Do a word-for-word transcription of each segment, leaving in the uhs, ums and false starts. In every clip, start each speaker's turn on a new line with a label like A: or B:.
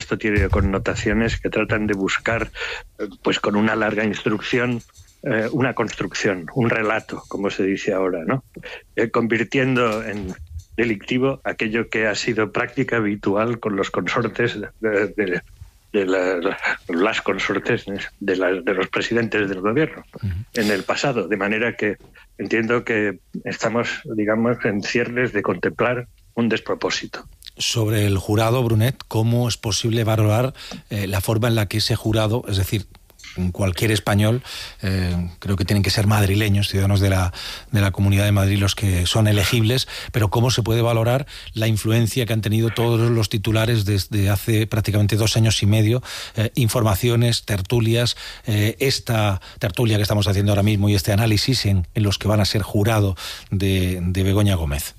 A: esto tiene connotaciones que tratan de buscar, pues con una larga instrucción, eh, una construcción, un relato, como se dice ahora, ¿no? Eh, convirtiendo en delictivo aquello que ha sido práctica habitual con los consortes de, de, de la, las consortes de, la, de los presidentes del gobierno uh-huh. en el pasado, de manera que entiendo que estamos, digamos, en cierres de contemplar un despropósito.
B: Sobre el jurado, Brunet, ¿cómo es posible valorar eh, la forma en la que ese jurado, es decir, cualquier español, eh, creo que tienen que ser madrileños, ciudadanos de la, de la Comunidad de Madrid los que son elegibles, pero cómo se puede valorar la influencia que han tenido todos los titulares desde hace prácticamente dos años y medio, eh, informaciones, tertulias, eh, esta tertulia que estamos haciendo ahora mismo y este análisis en, en los que van a ser jurado de, de Begoña Gómez?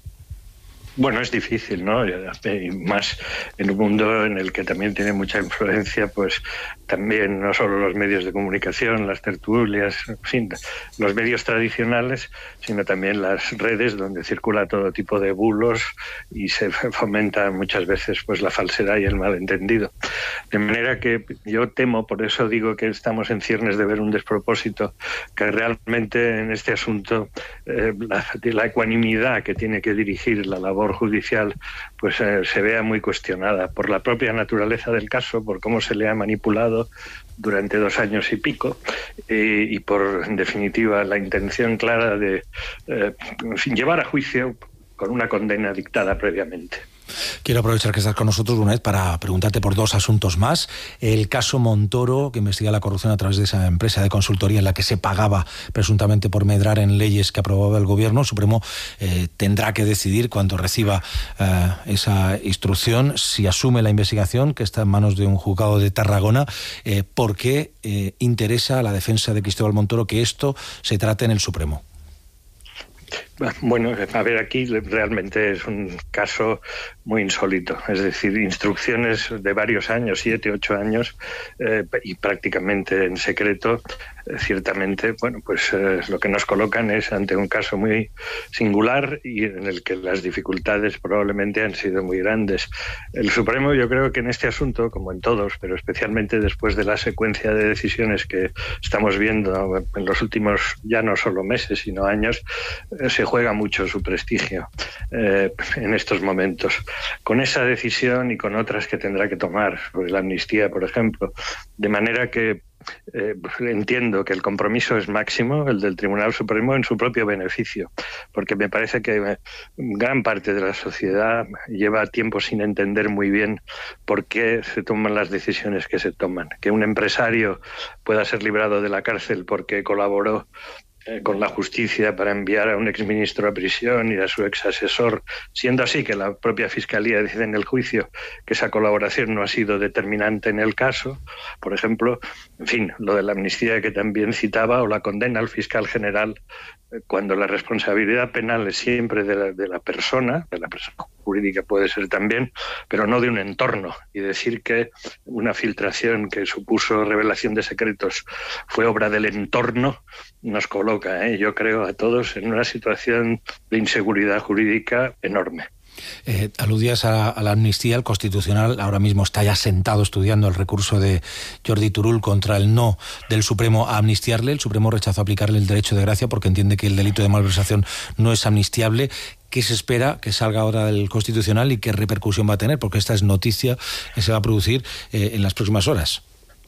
A: Bueno, es difícil, ¿no? Y más en un mundo en el que también tiene mucha influencia, pues también no solo los medios de comunicación, las tertulias, en fin, los medios tradicionales, sino también las redes donde circula todo tipo de bulos y se fomenta muchas veces pues la falsedad y el malentendido. De manera que yo temo, por eso digo que estamos en ciernes de ver un despropósito, que realmente en este asunto eh, la, la ecuanimidad que tiene que dirigir la labor judicial pues eh, se vea muy cuestionada por la propia naturaleza del caso, por cómo se le ha manipulado durante dos años y pico eh, y por, en definitiva, la intención clara de eh, en fin, llevar a juicio con una condena dictada previamente.
B: Quiero aprovechar que estás con nosotros, Brunet, para preguntarte por dos asuntos más. El caso Montoro, que investiga la corrupción a través de esa empresa de consultoría en la que se pagaba presuntamente por medrar en leyes que aprobaba el gobierno. El Supremo eh, tendrá que decidir cuando reciba eh, esa instrucción si asume la investigación, que está en manos de un juzgado de Tarragona. Eh, ¿Por qué eh, interesa a la defensa de Cristóbal Montoro que esto se trate en el Supremo?
A: Bueno, a ver, aquí realmente es un caso muy insólito, es decir, instrucciones de varios años, siete, ocho años, eh, y prácticamente en secreto, eh, ciertamente, bueno, pues eh, lo que nos colocan es ante un caso muy singular y en el que las dificultades probablemente han sido muy grandes. El Supremo, yo creo que en este asunto, como en todos, pero especialmente después de la secuencia de decisiones que estamos viendo en los últimos ya no solo meses, sino años, eh, se juega mucho su prestigio eh, en estos momentos. Con esa decisión y con otras que tendrá que tomar, sobre la amnistía, por ejemplo, de manera que eh, entiendo que el compromiso es máximo, el del Tribunal Supremo, en su propio beneficio, porque me parece que gran parte de la sociedad lleva tiempo sin entender muy bien por qué se toman las decisiones que se toman. Que un empresario pueda ser librado de la cárcel porque colaboró con la justicia para enviar a un exministro a prisión y a su exasesor, siendo así que la propia Fiscalía decide en el juicio que esa colaboración no ha sido determinante en el caso, por ejemplo, en fin, lo de la amnistía que también citaba, o la condena al fiscal general, cuando la responsabilidad penal es siempre de la, de la persona, de la persona jurídica puede ser también, pero no de un entorno, y decir que una filtración que supuso revelación de secretos fue obra del entorno, nos coloca, ¿eh? yo creo, a todos en una situación de inseguridad jurídica enorme.
B: Eh, aludías a, a la amnistía. El Constitucional ahora mismo está ya sentado estudiando el recurso de Jordi Turull contra el no del Supremo a amnistiarle. El Supremo rechazó aplicarle el derecho de gracia porque entiende que el delito de malversación no es amnistiable. ¿Qué se espera que salga ahora del Constitucional y qué repercusión va a tener? Porque esta es noticia que se va a producir eh, en las próximas horas.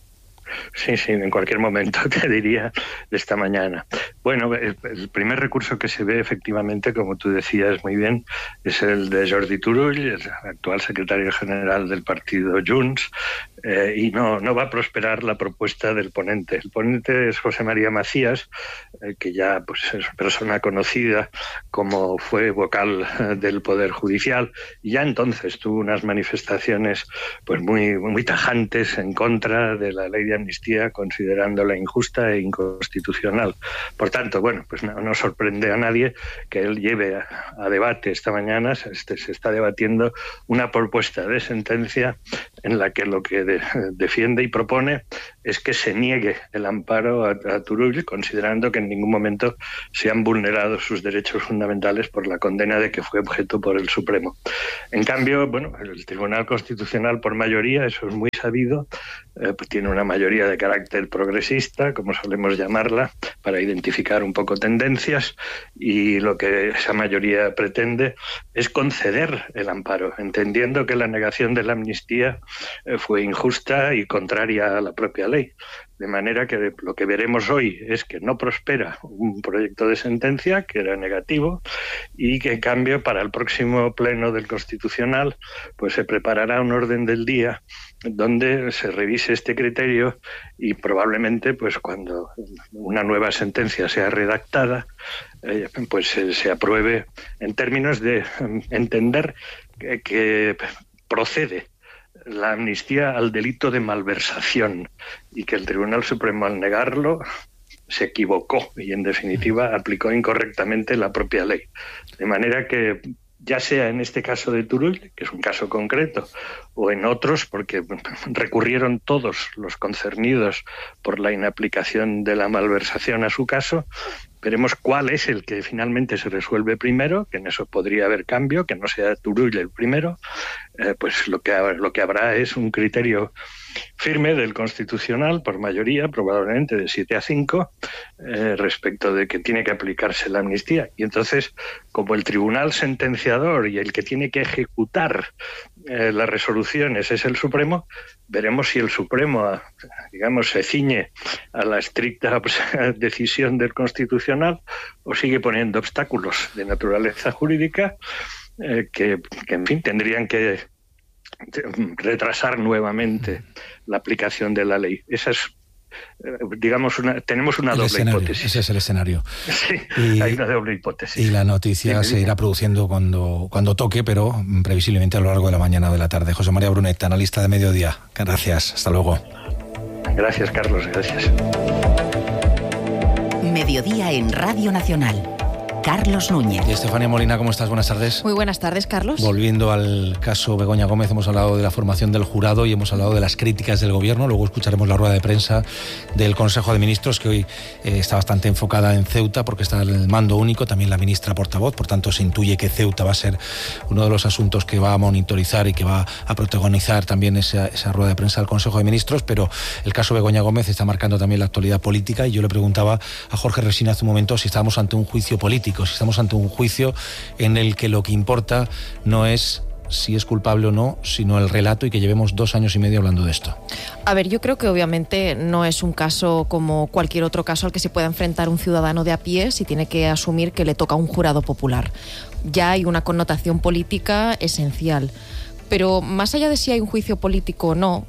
A: Sí, sí, en cualquier momento, te diría, de esta mañana. Bueno, el, el primer recurso que se ve efectivamente, como tú decías muy bien, es el de Jordi Turull, el actual secretario general del partido Junts, eh, y no, no va a prosperar la propuesta del ponente. El ponente es José María Macías, eh, que ya pues, es persona conocida como fue vocal eh, del Poder Judicial, y ya entonces tuvo unas manifestaciones pues muy, muy tajantes en contra de la ley de amnistía, considerándola injusta e inconstitucional. Por tanto, bueno, pues no, no sorprende a nadie que él lleve a, a debate esta mañana, se, se está debatiendo una propuesta de sentencia en la que lo que de, defiende y propone es que se niegue el amparo a, a Turull, considerando que en ningún momento se han vulnerado sus derechos fundamentales por la condena de que fue objeto por el Supremo. En cambio, bueno, el Tribunal Constitucional por mayoría, eso es muy sabido, eh, pues tiene una mayoría de carácter progresista, como solemos llamarla, para identificar un poco tendencias, y lo que esa mayoría pretende es conceder el amparo, entendiendo que la negación de la amnistía eh, fue injusta y contraria a la propia ley. De manera que lo que veremos hoy es que no prospera un proyecto de sentencia, que era negativo, y que en cambio para el próximo pleno del Constitucional pues se preparará un orden del día donde se revise este criterio y probablemente pues cuando una nueva sentencia sea redactada eh, pues se, se apruebe en términos de entender que, que procede la amnistía al delito de malversación y que el Tribunal Supremo, al negarlo, se equivocó y, en definitiva, aplicó incorrectamente la propia ley. De manera que, ya sea en este caso de Turull, que es un caso concreto, o en otros, porque recurrieron todos los concernidos por la inaplicación de la malversación a su caso, veremos cuál es el que finalmente se resuelve primero, que en eso podría haber cambio, que no sea Turull el primero, eh, pues lo que, lo que habrá es un criterio firme del Constitucional, por mayoría, probablemente de siete a cinco, eh, respecto de que tiene que aplicarse la amnistía. Y entonces, como el tribunal sentenciador y el que tiene que ejecutar eh, las resoluciones es el Supremo, veremos si el Supremo, digamos, se ciñe a la estricta decisión del Constitucional o sigue poniendo obstáculos de naturaleza jurídica eh, que, que, en fin, tendrían que retrasar nuevamente la aplicación de la ley. Esa es, digamos, una, tenemos una
B: el
A: doble
B: escenario,
A: hipótesis.
B: Ese es el escenario.
A: Sí,
B: y,
A: hay una doble hipótesis.
B: Y la noticia sí, se irá produciendo cuando, cuando toque, pero previsiblemente a lo largo de la mañana o de la tarde. José María Brunet, analista de Mediodía. Gracias, hasta luego.
A: Gracias, Carlos, gracias.
C: Mediodía en Radio Nacional. Carlos Núñez.
B: Y Estefanía Molina, ¿cómo estás? Buenas tardes.
D: Muy buenas tardes, Carlos.
B: Volviendo al caso Begoña Gómez, hemos hablado de la formación del jurado y hemos hablado de las críticas del Gobierno. Luego escucharemos la rueda de prensa del Consejo de Ministros, que hoy eh, está bastante enfocada en Ceuta, porque está el mando único, también la ministra portavoz. Por tanto, se intuye que Ceuta va a ser uno de los asuntos que va a monitorizar y que va a protagonizar también esa, esa rueda de prensa del Consejo de Ministros. Pero el caso Begoña Gómez está marcando también la actualidad política, y yo le preguntaba a Jorge Resina hace un momento si estábamos ante un juicio político, si estamos ante un juicio en el que lo que importa no es si es culpable o no, sino el relato, y que llevemos dos años y medio hablando de esto.
D: A ver, yo creo que obviamente no es un caso como cualquier otro caso al que se pueda enfrentar un ciudadano de a pie si tiene que asumir que le toca a un jurado popular. Ya hay una connotación política esencial. Pero más allá de si hay un juicio político o no,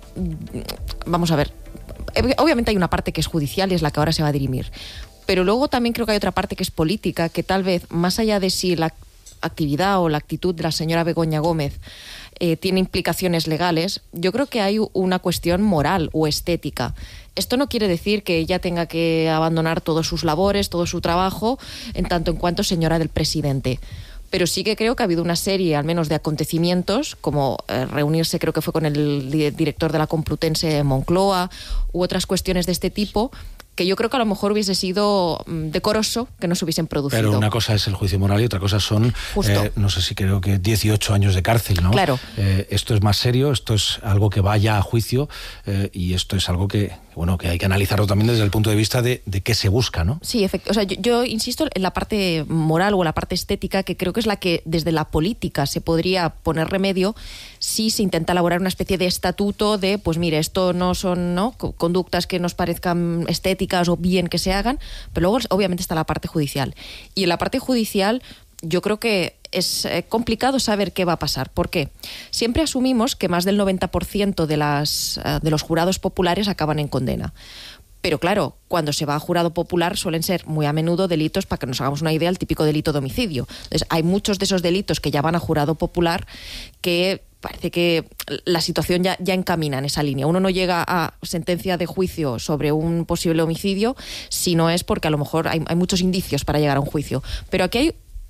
D: vamos a ver, obviamente hay una parte que es judicial y es la que ahora se va a dirimir. Pero luego también creo que hay otra parte que es política, que tal vez, más allá de si la actividad o la actitud de la señora Begoña Gómez eh, tiene implicaciones legales, yo creo que hay una cuestión moral o estética. Esto no quiere decir que ella tenga que abandonar todos sus labores, todo su trabajo, en tanto en cuanto señora del presidente. Pero sí que creo que ha habido una serie, al menos, de acontecimientos, como eh, reunirse, creo que fue con el director de la Complutense en Moncloa, u otras cuestiones de este tipo, que yo creo que a lo mejor hubiese sido decoroso que no se hubiesen producido.
B: Pero una cosa es el juicio moral y otra cosa son, eh, no sé si creo que dieciocho años de cárcel, ¿no?
D: Claro.
B: Eh, esto es más serio, esto es algo que vaya a juicio eh, y esto es algo que, bueno, que hay que analizarlo también desde el punto de vista de, de qué se busca, ¿no?
D: Sí, efectivamente. O sea, yo, yo insisto en la parte moral o la parte estética, que creo que es la que desde la política se podría poner remedio si se intenta elaborar una especie de estatuto de, pues mire, esto no son, ¿no?, conductas que nos parezcan estéticas o bien que se hagan, pero luego obviamente está la parte judicial. Y en la parte judicial yo creo que es complicado saber qué va a pasar. ¿Por qué? Siempre asumimos que más del noventa por ciento de, las, de los jurados populares acaban en condena. Pero claro, cuando se va a jurado popular suelen ser muy a menudo delitos, para que nos hagamos una idea, el típico delito de homicidio. Entonces, hay muchos de esos delitos que ya van a jurado popular que parece que la situación ya, ya encamina en esa línea. Uno no llega a sentencia de juicio sobre un posible homicidio si no es porque a lo mejor hay, hay muchos indicios para llegar a un juicio. Pero aquí hay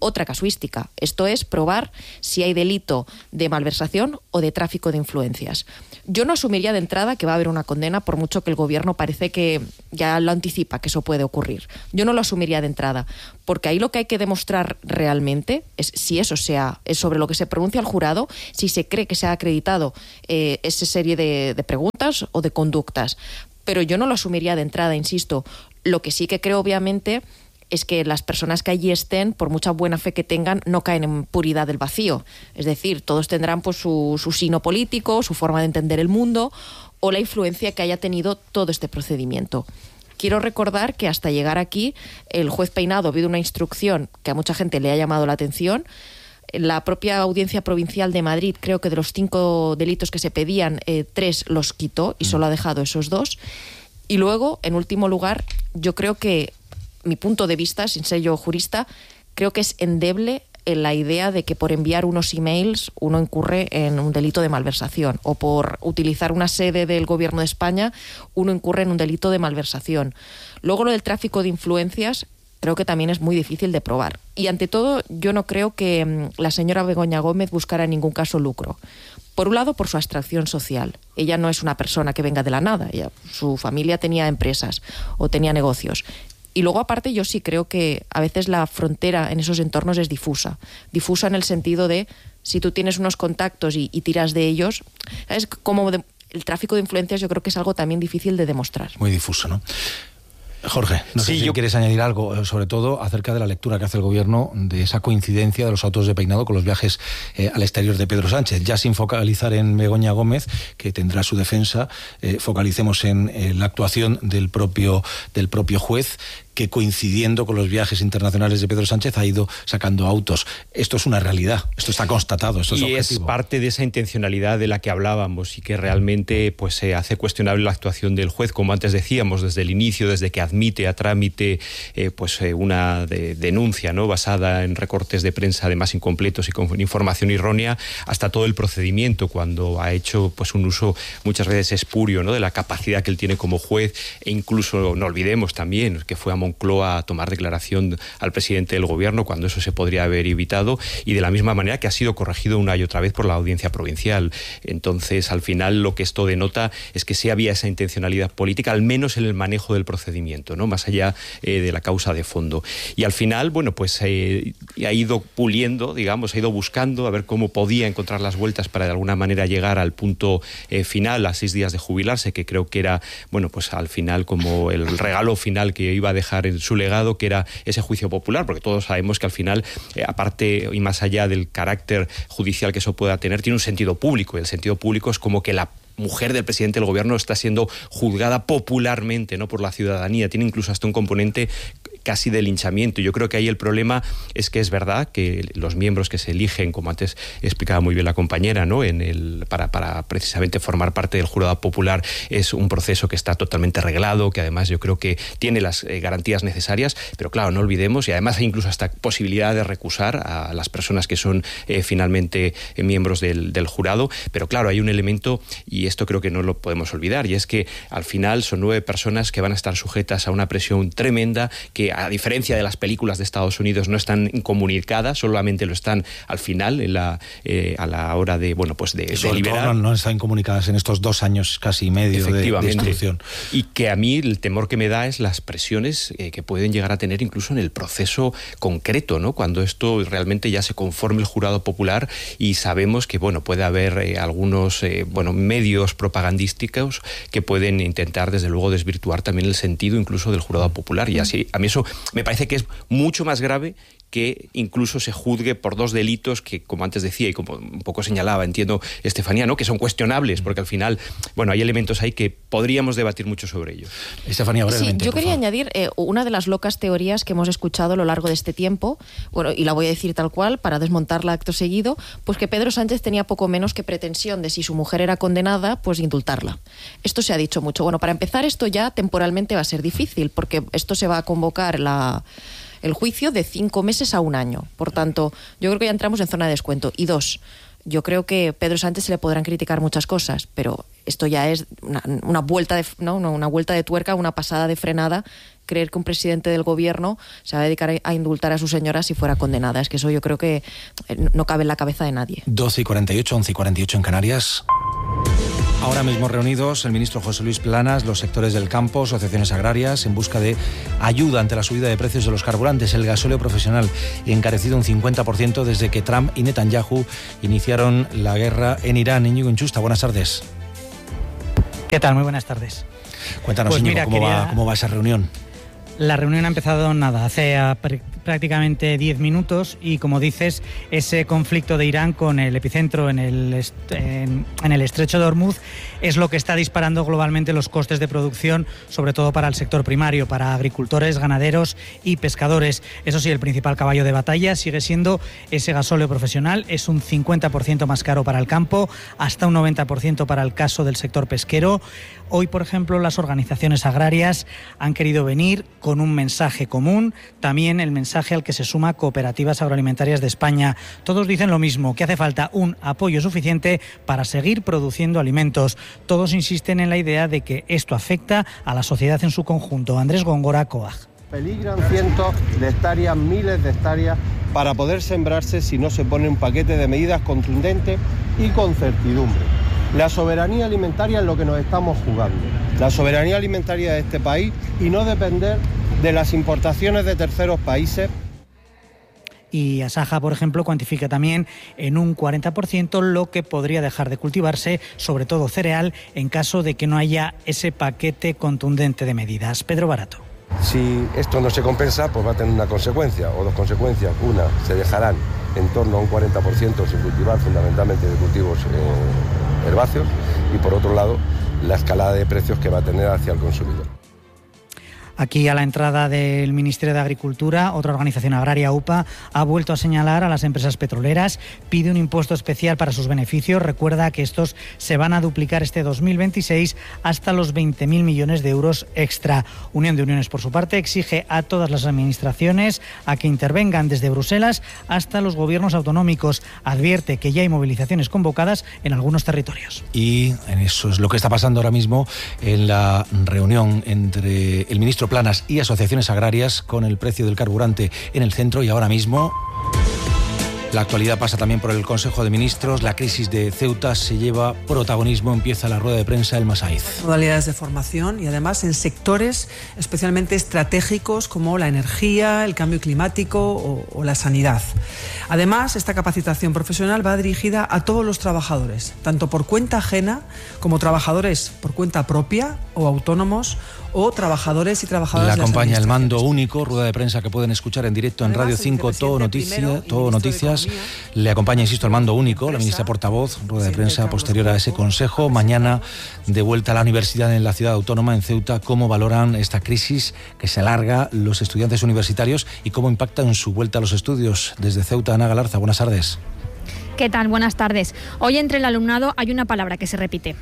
D: otra casuística. Esto es probar si hay delito de malversación o de tráfico de influencias. Yo no asumiría de entrada que va a haber una condena, por mucho que el gobierno parece que ya lo anticipa, que eso puede ocurrir. Yo no lo asumiría de entrada, porque ahí lo que hay que demostrar realmente es si eso sea, es sobre lo que se pronuncia el jurado, si se cree que se ha acreditado eh, esa serie de, de preguntas o de conductas. Pero yo no lo asumiría de entrada, insisto. Lo que sí que creo, obviamente, es que las personas que allí estén, por mucha buena fe que tengan, no caen en puridad del vacío. Es decir, todos tendrán pues su, su sino político, su forma de entender el mundo o la influencia que haya tenido todo este procedimiento. Quiero recordar que hasta llegar aquí, el juez Peinado, ha habido una instrucción que a mucha gente le ha llamado la atención. La propia Audiencia Provincial de Madrid, creo que de los cinco delitos que se pedían, eh, tres los quitó y solo ha dejado esos dos. Y luego, en último lugar, yo creo que mi punto de vista, sin ser yo jurista, creo que es endeble en la idea de que por enviar unos emails uno incurre en un delito de malversación, o por utilizar una sede del Gobierno de España uno incurre en un delito de malversación. Luego, lo del tráfico de influencias creo que también es muy difícil de probar. Y ante todo, yo no creo que mmm, la señora Begoña Gómez buscara en ningún caso lucro. Por un lado, por su abstracción social. Ella no es una persona que venga de la nada. Ella, su familia tenía empresas o tenía negocios. Y luego, aparte, yo sí creo que a veces la frontera en esos entornos es difusa. Difusa en el sentido de, si tú tienes unos contactos y, y tiras de ellos, es como de, el tráfico de influencias yo creo que es algo también difícil de demostrar.
B: Muy difuso, ¿no? Jorge, no sé
E: sí,
B: si
E: yo...
B: quieres añadir algo, sobre todo acerca de la lectura que hace el gobierno de esa coincidencia de los autos de Peinado con los viajes eh, al exterior de Pedro Sánchez. Ya sin focalizar en Begoña Gómez, que tendrá su defensa, eh, focalicemos en eh, la actuación del propio, del propio juez, que coincidiendo con los viajes internacionales de Pedro Sánchez ha ido sacando autos. Esto es una realidad, esto está constatado, esto es
E: y
B: objetivo.
E: Es parte de esa intencionalidad de la que hablábamos y que realmente pues se hace cuestionable la actuación del juez, como antes decíamos, desde el inicio, desde que admite a trámite eh, pues eh, una de, denuncia, ¿no?, basada en recortes de prensa además incompletos y con información errónea, hasta todo el procedimiento, cuando ha hecho pues un uso muchas veces espurio, ¿no?, de la capacidad que él tiene como juez, e incluso no olvidemos también que fue a Moncloa a tomar declaración al presidente del gobierno cuando eso se podría haber evitado, y de la misma manera que ha sido corregido una y otra vez por la Audiencia Provincial. Entonces, al final, lo que esto denota es que sí había esa intencionalidad política, al menos en el manejo del procedimiento, ¿no?, más allá eh, de la causa de fondo. Y al final, bueno, pues eh, ha ido puliendo, digamos, ha ido buscando a ver cómo podía encontrar las vueltas para de alguna manera llegar al punto eh, final, a seis días de jubilarse, que creo que era, bueno, pues al final como el regalo final que iba a dejar en su legado, que era ese juicio popular, porque todos sabemos que al final, eh, aparte y más allá del carácter judicial que eso pueda tener, tiene un sentido público, y el sentido público es como que la mujer del presidente del gobierno está siendo juzgada popularmente, ¿no?, por la ciudadanía. Tiene incluso hasta un componente casi de linchamiento. Yo creo que ahí el problema es que es verdad que los miembros que se eligen, como antes explicaba muy bien la compañera, ¿no?, en el para, para precisamente formar parte del jurado popular, es un proceso que está totalmente arreglado, que además yo creo que tiene las eh, garantías necesarias, pero claro, no olvidemos, y además hay incluso hasta posibilidad de recusar a las personas que son eh, finalmente eh, miembros del, del jurado, pero claro, hay un elemento, y esto creo que no lo podemos olvidar, y es que al final son nueve personas que van a estar sujetas a una presión tremenda, que a diferencia de las películas de Estados Unidos no están incomunicadas, solamente lo están al final, en la, eh, a la hora de, bueno, pues de, de liberar.
B: No, no están incomunicadas en estos dos años casi y medio de, de instrucción.
E: Y que a mí el temor que me da es las presiones eh, que pueden llegar a tener incluso en el proceso concreto, ¿no?, cuando esto realmente ya se conforme el jurado popular, y sabemos que, bueno, puede haber eh, algunos eh, bueno, medios propagandísticos que pueden intentar desde luego desvirtuar también el sentido incluso del jurado popular, y así a mí eso me parece que es mucho más grave que incluso se juzgue por dos delitos que, como antes decía y como un poco señalaba, entiendo, Estefanía, ¿no?, que son cuestionables, porque al final, bueno, hay elementos ahí que podríamos debatir mucho sobre ellos.
B: Estefanía, brevemente.
D: Sí, yo quería añadir eh, una de las locas teorías que hemos escuchado a lo largo de este tiempo, bueno, y la voy a decir tal cual para desmontarla acto seguido, pues que Pedro Sánchez tenía poco menos que pretensión de, si su mujer era condenada, pues indultarla. Esto se ha dicho mucho. Bueno, para empezar, esto ya temporalmente va a ser difícil, porque esto se va a convocar la... el juicio de cinco meses a un año. Por tanto, yo creo que ya entramos en zona de descuento. Y dos, yo creo que Pedro Sánchez se le podrán criticar muchas cosas, pero esto ya es una, una vuelta de, ¿no? una vuelta de tuerca, una pasada de frenada creer que un presidente del gobierno se va a dedicar a indultar a su señora si fuera condenada. Es que eso yo creo que no cabe en la cabeza de nadie.
B: doce y cuarenta y ocho, once y cuarenta y ocho en Canarias. Ahora mismo reunidos el ministro José Luis Planas, los sectores del campo, asociaciones agrarias, en busca de ayuda ante la subida de precios de los carburantes. El gasóleo profesional encarecido un cincuenta por ciento desde que Trump y Netanyahu iniciaron la guerra en Irán. Íñigo Inchusta, buenas tardes.
F: ¿Qué tal? Muy buenas tardes.
B: Cuéntanos,
F: pues
B: Íñigo,
F: mira,
B: ¿cómo,
F: quería...
B: va, ¿cómo va esa reunión?
F: La reunión ha empezado, nada, hace pr- prácticamente diez minutos y, como dices, ese conflicto de Irán con el epicentro en el, est- en, en el estrecho de Hormuz es lo que está disparando globalmente los costes de producción, sobre todo para el sector primario, para agricultores, ganaderos y pescadores. Eso sí, el principal caballo de batalla sigue siendo ese gasóleo profesional. Es un cincuenta por ciento más caro para el campo, hasta un noventa por ciento para el caso del sector pesquero. Hoy, por ejemplo, las organizaciones agrarias han querido venir con un mensaje común, también el mensaje al que se suma Cooperativas Agroalimentarias de España. Todos dicen lo mismo, que hace falta un apoyo suficiente para seguir produciendo alimentos. Todos insisten en la idea de que esto afecta a la sociedad en su conjunto. Andrés Góngora, COAG.
G: Peligran cientos de hectáreas, miles de hectáreas, para poder sembrarse si no se pone un paquete de medidas contundentes y con certidumbre. La soberanía alimentaria es lo que nos estamos jugando. La soberanía alimentaria de este país y no depender de las importaciones de terceros países.
F: Y Asaja, por ejemplo, cuantifica también en un cuarenta por ciento lo que podría dejar de cultivarse, sobre todo cereal, en caso de que no haya ese paquete contundente de medidas. Pedro Barato.
H: Si esto no se compensa, pues va a tener una consecuencia o dos consecuencias. Una, se dejarán en torno a un cuarenta por ciento sin cultivar, fundamentalmente de cultivos eh, herbáceos, y por otro lado, la escalada de precios que va a tener hacia el consumidor.
F: Aquí, a la entrada del Ministerio de Agricultura, otra organización agraria, U P A, ha vuelto a señalar a las empresas petroleras, pide un impuesto especial para sus beneficios. Recuerda que estos se van a duplicar este dos mil veintiséis hasta los veinte mil millones de euros extra. Unión de Uniones, por su parte, exige a todas las administraciones a que intervengan desde Bruselas hasta los gobiernos autonómicos. Advierte que ya hay movilizaciones convocadas en algunos territorios.
B: Y eso es lo que está pasando ahora mismo en la reunión entre el ministro Planas y asociaciones agrarias, con el precio del carburante en el centro. Y ahora mismo la actualidad pasa también por el Consejo de Ministros. La crisis de Ceuta se lleva protagonismo. Empieza la rueda de prensa el Masaiz.
I: Modalidades de formación y además en sectores especialmente estratégicos como la energía, el cambio climático o, o la sanidad. Además, esta capacitación profesional va dirigida a todos los trabajadores, tanto por cuenta ajena como trabajadores por cuenta propia o autónomos o trabajadores y trabajadoras.
B: La acompaña el mando único, rueda de prensa que pueden escuchar en directo en Radio cinco, todo, noticia, todo noticias. Le acompaña, insisto, el mando único, la ministra portavoz, rueda de prensa posterior a ese consejo. Mañana, de vuelta a la universidad en la ciudad autónoma, en Ceuta. ¿Cómo valoran esta crisis que se alarga los estudiantes universitarios y cómo impacta en su vuelta a los estudios? Desde Ceuta, Ana Galarza, buenas tardes.
J: ¿Qué tal? Buenas tardes. Hoy entre el alumnado hay una palabra que se repite.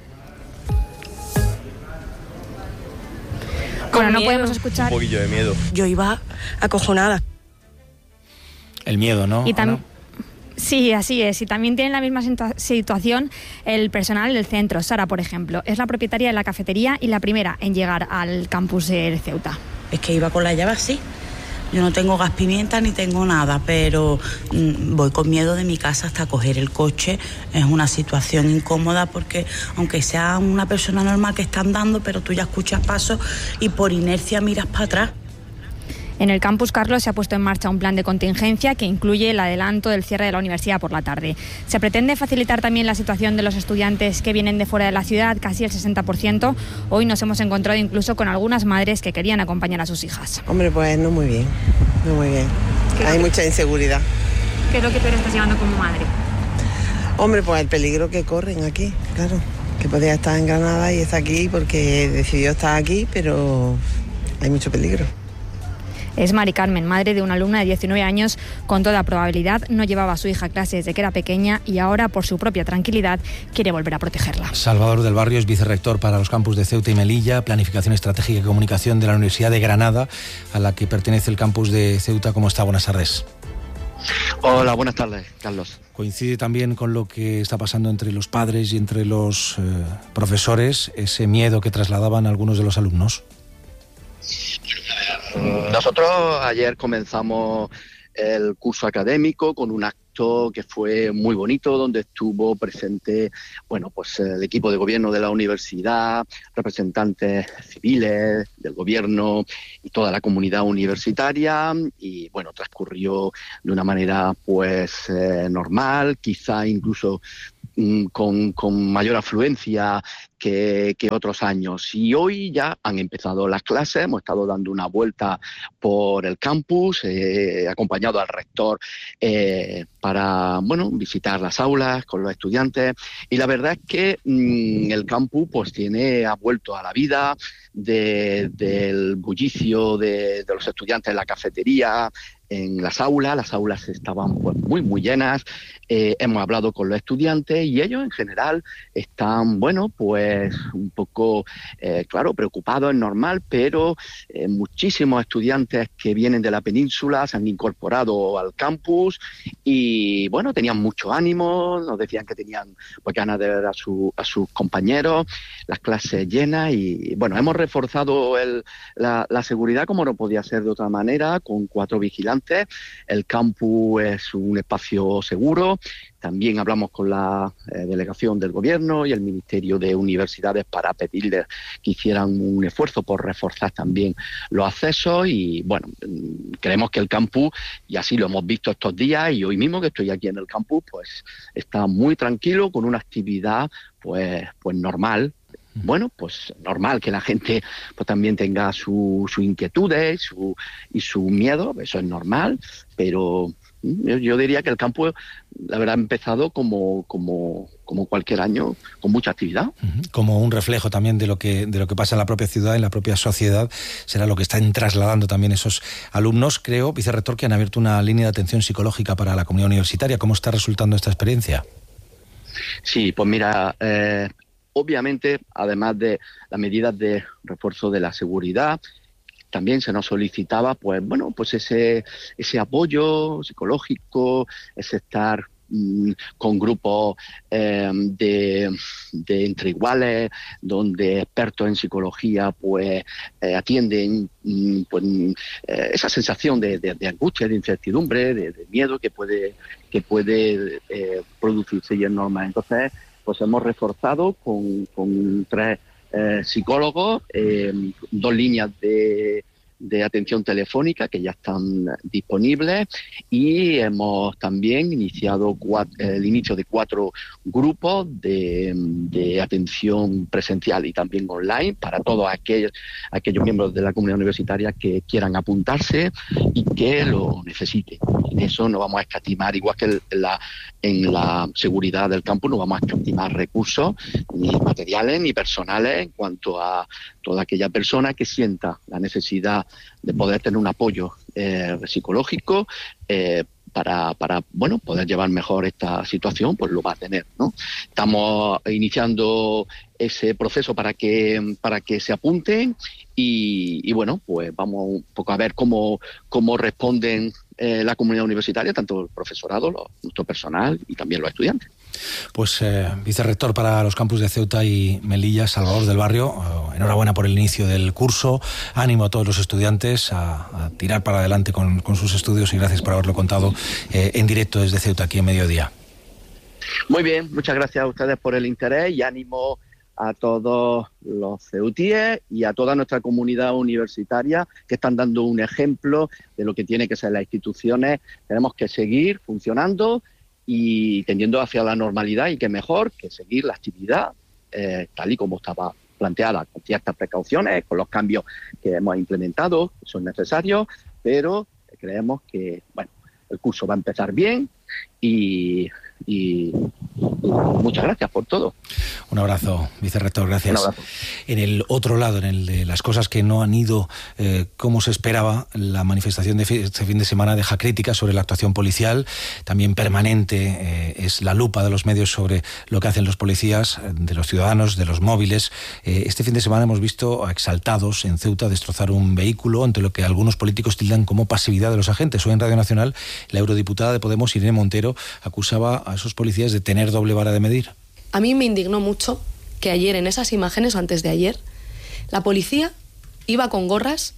J: Bueno, no podemos escuchar.
H: Un poquillo de miedo.
K: Yo iba acojonada.
B: El miedo, ¿no?
J: Y tam- sí, así es. Y también tiene la misma situa- situación el personal del centro. Sara, por ejemplo, es la propietaria de la cafetería y la primera en llegar al campus de Ceuta.
K: Es que iba con la llave así. Yo no tengo gas pimienta ni tengo nada, pero mmm, voy con miedo de mi casa hasta coger el coche. Es una situación incómoda porque aunque sea una persona normal que está andando, pero tú ya escuchas pasos y por inercia miras para atrás.
J: En el campus, Carlos, se ha puesto en marcha un plan de contingencia que incluye el adelanto del cierre de la universidad por la tarde. Se pretende facilitar también la situación de los estudiantes que vienen de fuera de la ciudad, casi el sesenta por ciento. Hoy nos hemos encontrado incluso con algunas madres que querían acompañar a sus hijas.
L: Hombre, pues no muy bien, no muy bien. Hay mucha inseguridad.
J: ¿Qué es lo que tú le estás llevando como madre?
L: Hombre, pues el peligro que corren aquí, claro. Que podía estar en Granada y está aquí porque decidió estar aquí, pero hay mucho peligro.
J: Es Mari Carmen, madre de una alumna de diecinueve años. Con toda probabilidad no llevaba a su hija a clase desde que era pequeña y ahora, por su propia tranquilidad, quiere volver a protegerla.
B: Salvador del Barrio es vicerrector para los campus de Ceuta y Melilla, Planificación Estratégica y Comunicación de la Universidad de Granada, a la que pertenece el campus de Ceuta. ¿Cómo está? Buenas tardes.
M: Hola, buenas tardes, Carlos.
B: Coincide también con lo que está pasando entre los padres y entre los eh, profesores, ese miedo que trasladaban algunos de los alumnos.
M: Bueno, Nosotros ayer comenzamos el curso académico con un acto que fue muy bonito, donde estuvo presente, bueno, pues el equipo de gobierno de la universidad, representantes civiles del gobierno y toda la comunidad universitaria, y bueno, transcurrió de una manera pues eh, normal, quizá incluso mm, con, con mayor afluencia que, que otros años. Y hoy ya han empezado las clases, hemos estado dando una vuelta por el campus, eh, acompañado al rector eh, para, bueno, visitar las aulas con los estudiantes, y la verdad es que mmm, el campus pues tiene, ha vuelto a la vida de, del bullicio de, de los estudiantes en la cafetería, en las aulas. Las aulas estaban pues muy muy llenas. Eh, hemos hablado con los estudiantes y ellos en general están, bueno, pues un poco, eh, claro, preocupados, es normal, pero eh, muchísimos estudiantes que vienen de la península se han incorporado al campus y, bueno, tenían mucho ánimo, nos decían que tenían pues ganas de ver a, su, a sus compañeros, las clases llenas y, bueno, hemos reforzado el, la, la seguridad como no podía ser de otra manera, con cuatro vigilantes. El campus es un espacio seguro. También hablamos con la eh, delegación del gobierno y el Ministerio de Universidades para pedirles que hicieran un esfuerzo por reforzar también los accesos y, bueno, creemos que el campus, y así lo hemos visto estos días y hoy mismo que estoy aquí en el campus, pues está muy tranquilo, con una actividad pues, pues normal. Bueno, pues normal que la gente pues también tenga sus su inquietudes su, y su miedo, eso es normal, pero yo, yo diría que el campo, la verdad, ha empezado como, como, como cualquier año, con mucha actividad.
B: Como un reflejo también de lo que de lo que pasa en la propia ciudad, en la propia sociedad, será lo que están trasladando también esos alumnos. Creo, vicerrector, que han abierto una línea de atención psicológica para la comunidad universitaria. ¿Cómo está resultando esta experiencia?
M: Sí, pues mira... Eh, Obviamente, además de las medidas de refuerzo de la seguridad, también se nos solicitaba, pues bueno, pues ese ese apoyo psicológico, ese estar mmm, con grupos eh, de, de entre iguales, donde expertos en psicología, pues eh, atienden mmm, pues, eh, esa sensación de, de, de angustia, de incertidumbre, de, de miedo que puede que puede eh, producirse y es normal. Entonces, pues hemos reforzado con, con tres eh, psicólogos, eh, dos líneas de, de atención telefónica que ya están disponibles y hemos también iniciado cuatro, el inicio de cuatro grupos de, de atención presencial y también online para todos aquellos, aquellos miembros de la comunidad universitaria que quieran apuntarse y que lo necesiten. En eso no vamos a escatimar, igual que en la, en la seguridad del campus, no vamos a escatimar recursos ni materiales ni personales en cuanto a toda aquella persona que sienta la necesidad de poder tener un apoyo eh, psicológico eh, para, para bueno, poder llevar mejor esta situación, pues lo va a tener, ¿no? Estamos iniciando ese proceso para que para que se apunten y, y bueno, pues vamos un poco a ver cómo, cómo responden eh, la comunidad universitaria, tanto el profesorado, lo, nuestro personal y también los estudiantes.
B: Pues eh, vicerrector para los campus de Ceuta y Melilla, Salvador del Barrio, eh, enhorabuena por el inicio del curso, ánimo a todos los estudiantes a, a tirar para adelante con, con sus estudios y gracias por haberlo contado eh, en directo desde Ceuta aquí en Mediodía.
M: Muy bien, muchas gracias a ustedes por el interés y ánimo a todos los ceutíes y a toda nuestra comunidad universitaria que están dando un ejemplo de lo que tiene que ser las instituciones. Tenemos que seguir funcionando y tendiendo hacia la normalidad y qué mejor que seguir la actividad eh, tal y como estaba planteada, con ciertas precauciones, con los cambios que hemos implementado, que son necesarios, pero creemos que bueno, el curso va a empezar bien y, y, y muchas gracias por todo.
B: Un abrazo, vicerrector, gracias.
M: Un abrazo.
B: En el otro lado, en el de las cosas que no han ido eh, como se esperaba, la manifestación de este fin de semana deja críticas sobre la actuación policial, también permanente eh, es la lupa de los medios sobre lo que hacen los policías, de los ciudadanos, de los móviles. Eh, este fin de semana hemos visto a exaltados en Ceuta destrozar un vehículo, ante lo que algunos políticos tildan como pasividad de los agentes. Hoy en Radio Nacional, la eurodiputada de Podemos, Irene Montero, acusaba a esos policías de tener doble vara de medir.
N: A mí me indignó mucho que ayer en esas imágenes, o antes de ayer, la policía iba con gorras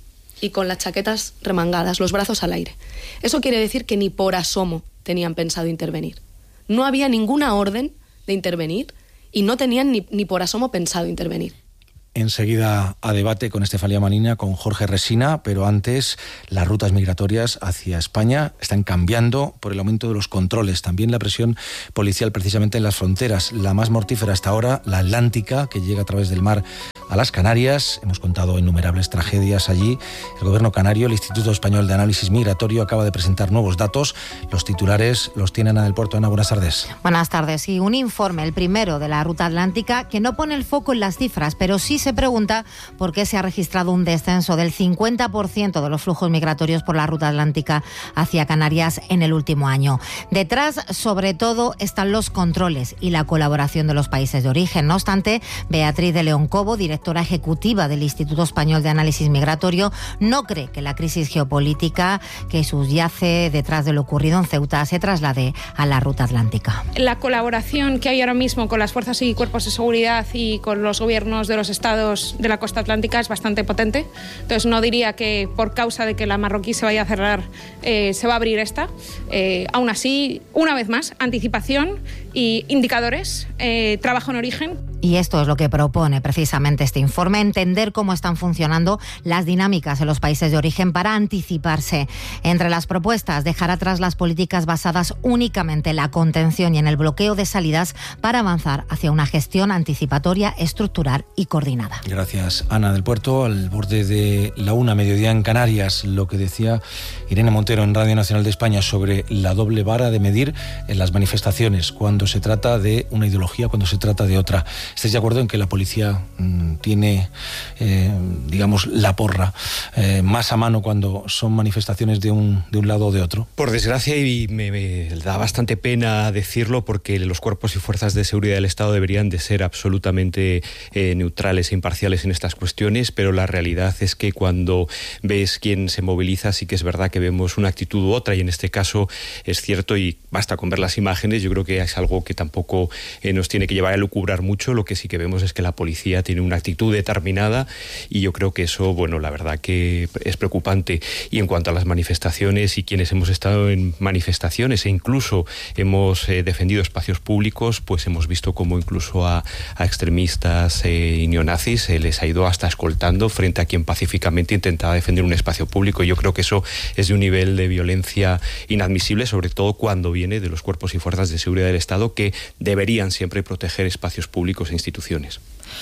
N: y con las chaquetas remangadas, los brazos al aire. Eso quiere decir que ni por asomo tenían pensado intervenir. No había ninguna orden de intervenir y no tenían ni, ni por asomo pensado intervenir.
B: Enseguida a debate con Estefanía Manina, con Jorge Resina, pero antes las rutas migratorias hacia España están cambiando por el aumento de los controles, también la presión policial precisamente en las fronteras. La más mortífera hasta ahora, la Atlántica, que llega a través del mar a las Canarias. Hemos contado innumerables tragedias allí. El gobierno canario, el Instituto Español de Análisis Migratorio, acaba de presentar nuevos datos. Los titulares los tiene Ana del Puerto. Ana, buenas tardes.
O: Buenas tardes. Y un informe, el primero de la ruta atlántica, que no pone el foco en las cifras, pero sí se pregunta por qué se ha registrado un descenso del cincuenta por ciento de los flujos migratorios por la ruta atlántica hacia Canarias en el último año. Detrás, sobre todo, están los controles y la colaboración de los países de origen. No obstante, Beatriz de León Cobo, directora ejecutiva del Instituto Español de Análisis Migratorio, no cree que la crisis geopolítica que subyace detrás de lo ocurrido en Ceuta se traslade a la ruta atlántica.
P: La colaboración que hay ahora mismo con las fuerzas y cuerpos de seguridad y con los gobiernos de los estados de la costa atlántica es bastante potente. Entonces no diría que por causa de que la marroquí se vaya a cerrar eh, se va a abrir esta. Eh, aún así, una vez más, anticipación y indicadores, eh, trabajo en origen.
O: Y esto es lo que propone precisamente este informe, entender cómo están funcionando las dinámicas en los países de origen para anticiparse. Entre las propuestas, dejar atrás las políticas basadas únicamente en la contención y en el bloqueo de salidas para avanzar hacia una gestión anticipatoria, estructural y coordinada.
B: Gracias, Ana del Puerto. Al borde de la una, mediodía en Canarias, lo que decía Irene Montero en Radio Nacional de España sobre la doble vara de medir en las manifestaciones, cuando se trata de una ideología, cuando se trata de otra. ¿Estáis de acuerdo en que la policía mmm, tiene, eh, digamos, la porra eh, más a mano cuando son manifestaciones de un, de un lado o de otro?
E: Por desgracia, y me, me da bastante pena decirlo, porque los cuerpos y fuerzas de seguridad del Estado deberían de ser absolutamente eh, neutrales e imparciales en estas cuestiones, pero la realidad es que cuando ves quién se moviliza, sí que es verdad que vemos una actitud u otra, y en este caso es cierto, y basta con ver las imágenes. Yo creo que es algo que tampoco eh, nos tiene que llevar a lucubrar mucho. Lo que sí que vemos es que la policía tiene una actitud determinada, y yo creo que eso, bueno, la verdad que es preocupante. Y en cuanto a las manifestaciones y quienes hemos estado en manifestaciones e incluso hemos eh, defendido espacios públicos, pues hemos visto cómo incluso a, a extremistas eh, y neonazis se les ha ido hasta escoltando frente a quien pacíficamente intentaba defender un espacio público. Yo creo que eso es de un nivel de violencia inadmisible, sobre todo cuando viene de los cuerpos y fuerzas de seguridad del Estado, que deberían siempre proteger espacios públicos e instituciones.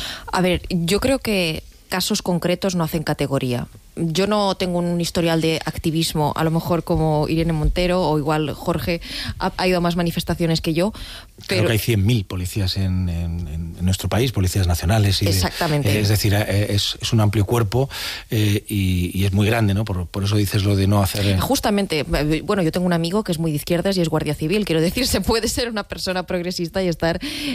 D: A ver, yo creo que casos concretos no hacen categoría. Yo no tengo un historial de activismo, a lo mejor como Irene Montero o igual Jorge ha, ha ido a más manifestaciones que yo. Pero...
B: Creo que hay cien mil policías en, en, en nuestro país, policías nacionales. Y
D: exactamente.
B: De, eh, es decir, eh, es, es un amplio cuerpo eh, y, y es muy grande, ¿no? Por, por eso dices lo de no hacer... Eh...
D: Justamente, bueno, yo tengo un amigo que es muy de izquierdas y es guardia civil. Quiero decir, se puede ser una persona progresista y estar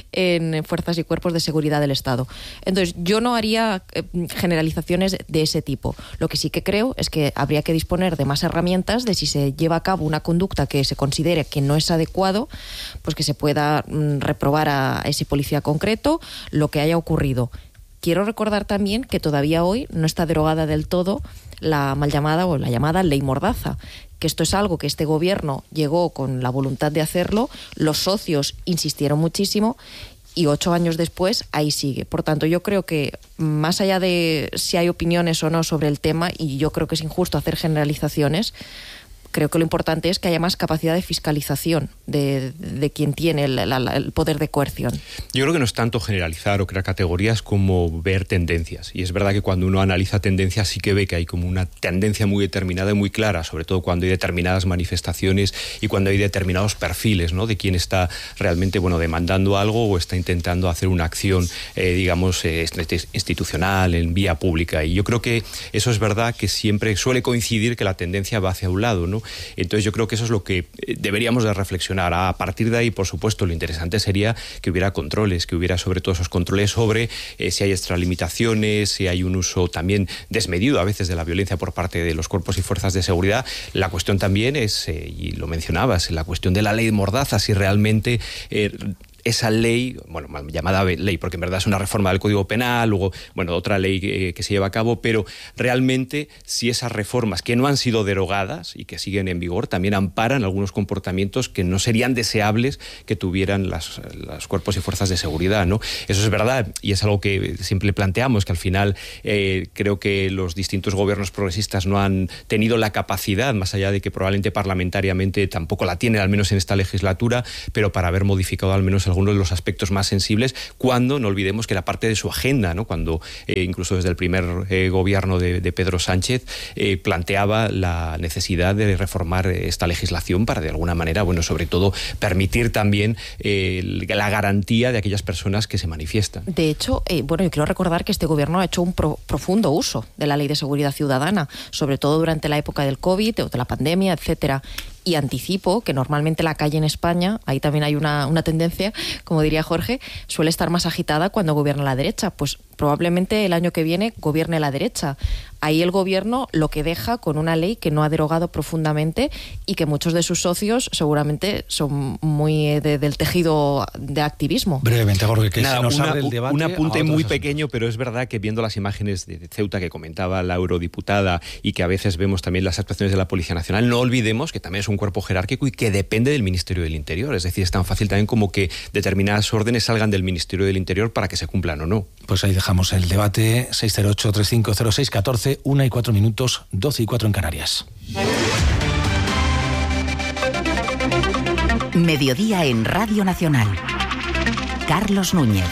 D: en fuerzas y cuerpos de seguridad del Estado. Entonces, yo no haría eh, generalizaciones de ese tipo. Lo que sí que creo es que habría que disponer de más herramientas de si se lleva a cabo una conducta que se considere que no es adecuado, pues que se pueda mm, reprobar a ese policía concreto lo que haya ocurrido. Quiero recordar también que todavía hoy no está derogada del todo la mal llamada o la llamada ley Mordaza, que esto es algo que este gobierno llegó con la voluntad de hacerlo, los socios insistieron muchísimo y ocho años después ahí sigue. Por tanto, yo creo que más allá de si hay opiniones o no sobre el tema, y yo creo que es injusto hacer generalizaciones, creo que lo importante es que haya más capacidad de fiscalización de, de quien tiene el, el, el poder de coerción.
E: Yo creo que no es tanto generalizar o crear categorías como ver tendencias. Y es verdad que cuando uno analiza tendencias sí que ve que hay como una tendencia muy determinada y muy clara, sobre todo cuando hay determinadas manifestaciones y cuando hay determinados perfiles, ¿no?, de quién está realmente, bueno, demandando algo o está intentando hacer una acción, eh, digamos, eh, institucional, en vía pública. Y yo creo que eso es verdad, que siempre suele coincidir que la tendencia va hacia un lado, ¿no? Entonces yo creo que eso es lo que deberíamos de reflexionar. A partir de ahí, por supuesto, lo interesante sería que hubiera controles, que hubiera sobre todo esos controles sobre eh, si hay extralimitaciones, si hay un uso también desmedido a veces de la violencia por parte de los cuerpos y fuerzas de seguridad. La cuestión también es, eh, y lo mencionabas, la cuestión de la ley Mordaza, si realmente... Eh, esa ley, bueno, llamada ley, porque en verdad es una reforma del Código Penal, luego, bueno, otra ley que, que se lleva a cabo, pero realmente si esas reformas que no han sido derogadas y que siguen en vigor también amparan algunos comportamientos que no serían deseables que tuvieran las, los cuerpos y fuerzas de seguridad, ¿no? Eso es verdad y es algo que siempre planteamos, que al final eh, creo que los distintos gobiernos progresistas no han tenido la capacidad, más allá de que probablemente parlamentariamente tampoco la tienen, al menos en esta legislatura, pero para haber modificado al menos algunos de los aspectos más sensibles, cuando no olvidemos que la parte de su agenda, ¿no? Cuando eh, incluso desde el primer eh, gobierno de, de Pedro Sánchez eh, planteaba la necesidad de reformar esta legislación para de alguna manera, bueno, sobre todo permitir también eh, la garantía de aquellas personas que se manifiestan.
D: De hecho, eh, bueno, yo quiero recordar que este gobierno ha hecho un pro, profundo uso de la Ley de Seguridad Ciudadana, sobre todo durante la época del COVID o de la pandemia, etcétera. Y anticipo que normalmente la calle en España, ahí también hay una, una tendencia, como diría Jorge, suele estar más agitada cuando gobierna la derecha. Pues probablemente el año que viene gobierne la derecha. Ahí el gobierno lo que deja con una ley que no ha derogado profundamente y que muchos de sus socios seguramente son muy de, del tejido de activismo.
B: Brevemente, Jorge, que
E: Nada,
B: se nos
E: una,
B: abre el debate.
E: Un apunte muy
B: asuntos.
E: pequeño, pero es verdad que viendo las imágenes de Ceuta que comentaba la eurodiputada y que a veces vemos también las actuaciones de la Policía Nacional, no olvidemos que también es un cuerpo jerárquico y que depende del Ministerio del Interior. Es decir, es tan fácil también como que determinadas órdenes salgan del Ministerio del Interior para que se cumplan o no.
B: Pues ahí dejamos el debate. Seis cero ocho, tres cinco cero seis, uno cuatro, una y cuatro minutos, doce y cuatro en Canarias.
C: Mediodía en Radio Nacional. Carlos Núñez.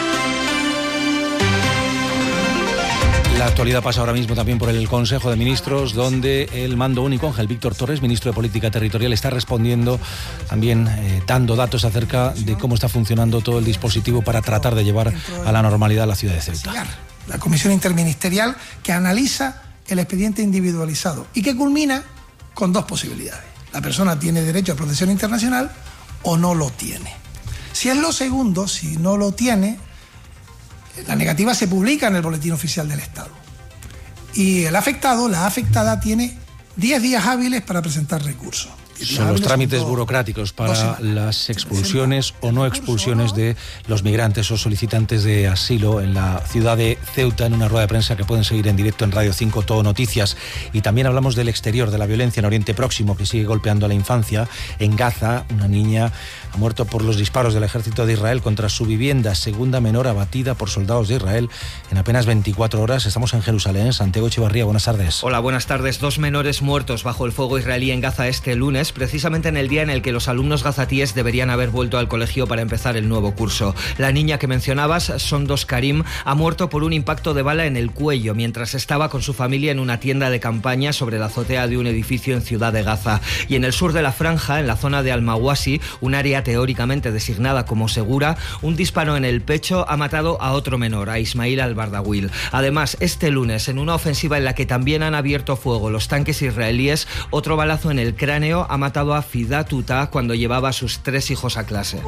B: La actualidad pasa ahora mismo también por el Consejo de Ministros, donde el mando único, Ángel Víctor Torres, ministro de Política Territorial, está respondiendo, también eh, dando datos acerca de cómo está funcionando todo el dispositivo para tratar de llevar a la normalidad la ciudad de Ceuta.
Q: La comisión interministerial que analiza el expediente individualizado y que culmina con dos posibilidades. La persona tiene derecho a protección internacional o no lo tiene. Si es lo segundo, si no lo tiene, la negativa se publica en el Boletín Oficial del Estado. Y el afectado, la afectada, tiene diez días hábiles para presentar recurso.
B: Son los trámites burocráticos para las expulsiones o no expulsiones de los migrantes o solicitantes de asilo en la ciudad de Ceuta, en una rueda de prensa que pueden seguir en directo en Radio cinco Todo Noticias. Y también hablamos del exterior, de la violencia en Oriente Próximo, que sigue golpeando a la infancia. En Gaza, una niña ha muerto por los disparos del ejército de Israel contra su vivienda, segunda menor abatida por soldados de Israel en apenas veinticuatro horas. Estamos en Jerusalén. Santiago Echevarría, buenas tardes.
R: Hola, buenas tardes. Dos menores muertos bajo el fuego israelí en Gaza este lunes, precisamente en el día en el que los alumnos gazatíes deberían haber vuelto al colegio para empezar el nuevo curso. La niña que mencionabas, Sondos Karim, ha muerto por un impacto de bala en el cuello mientras estaba con su familia en una tienda de campaña sobre la azotea de un edificio en Ciudad de Gaza. Y en el sur de la franja, en la zona de Al-Mawasi, un área teóricamente designada como segura, un disparo en el pecho ha matado a otro menor, a Ismail al-Bardawil. Además, este lunes, en una ofensiva en la que también han abierto fuego los tanques israelíes, otro balazo en el cráneo ha matado a Fidat Tuta cuando llevaba a sus tres hijos a clase.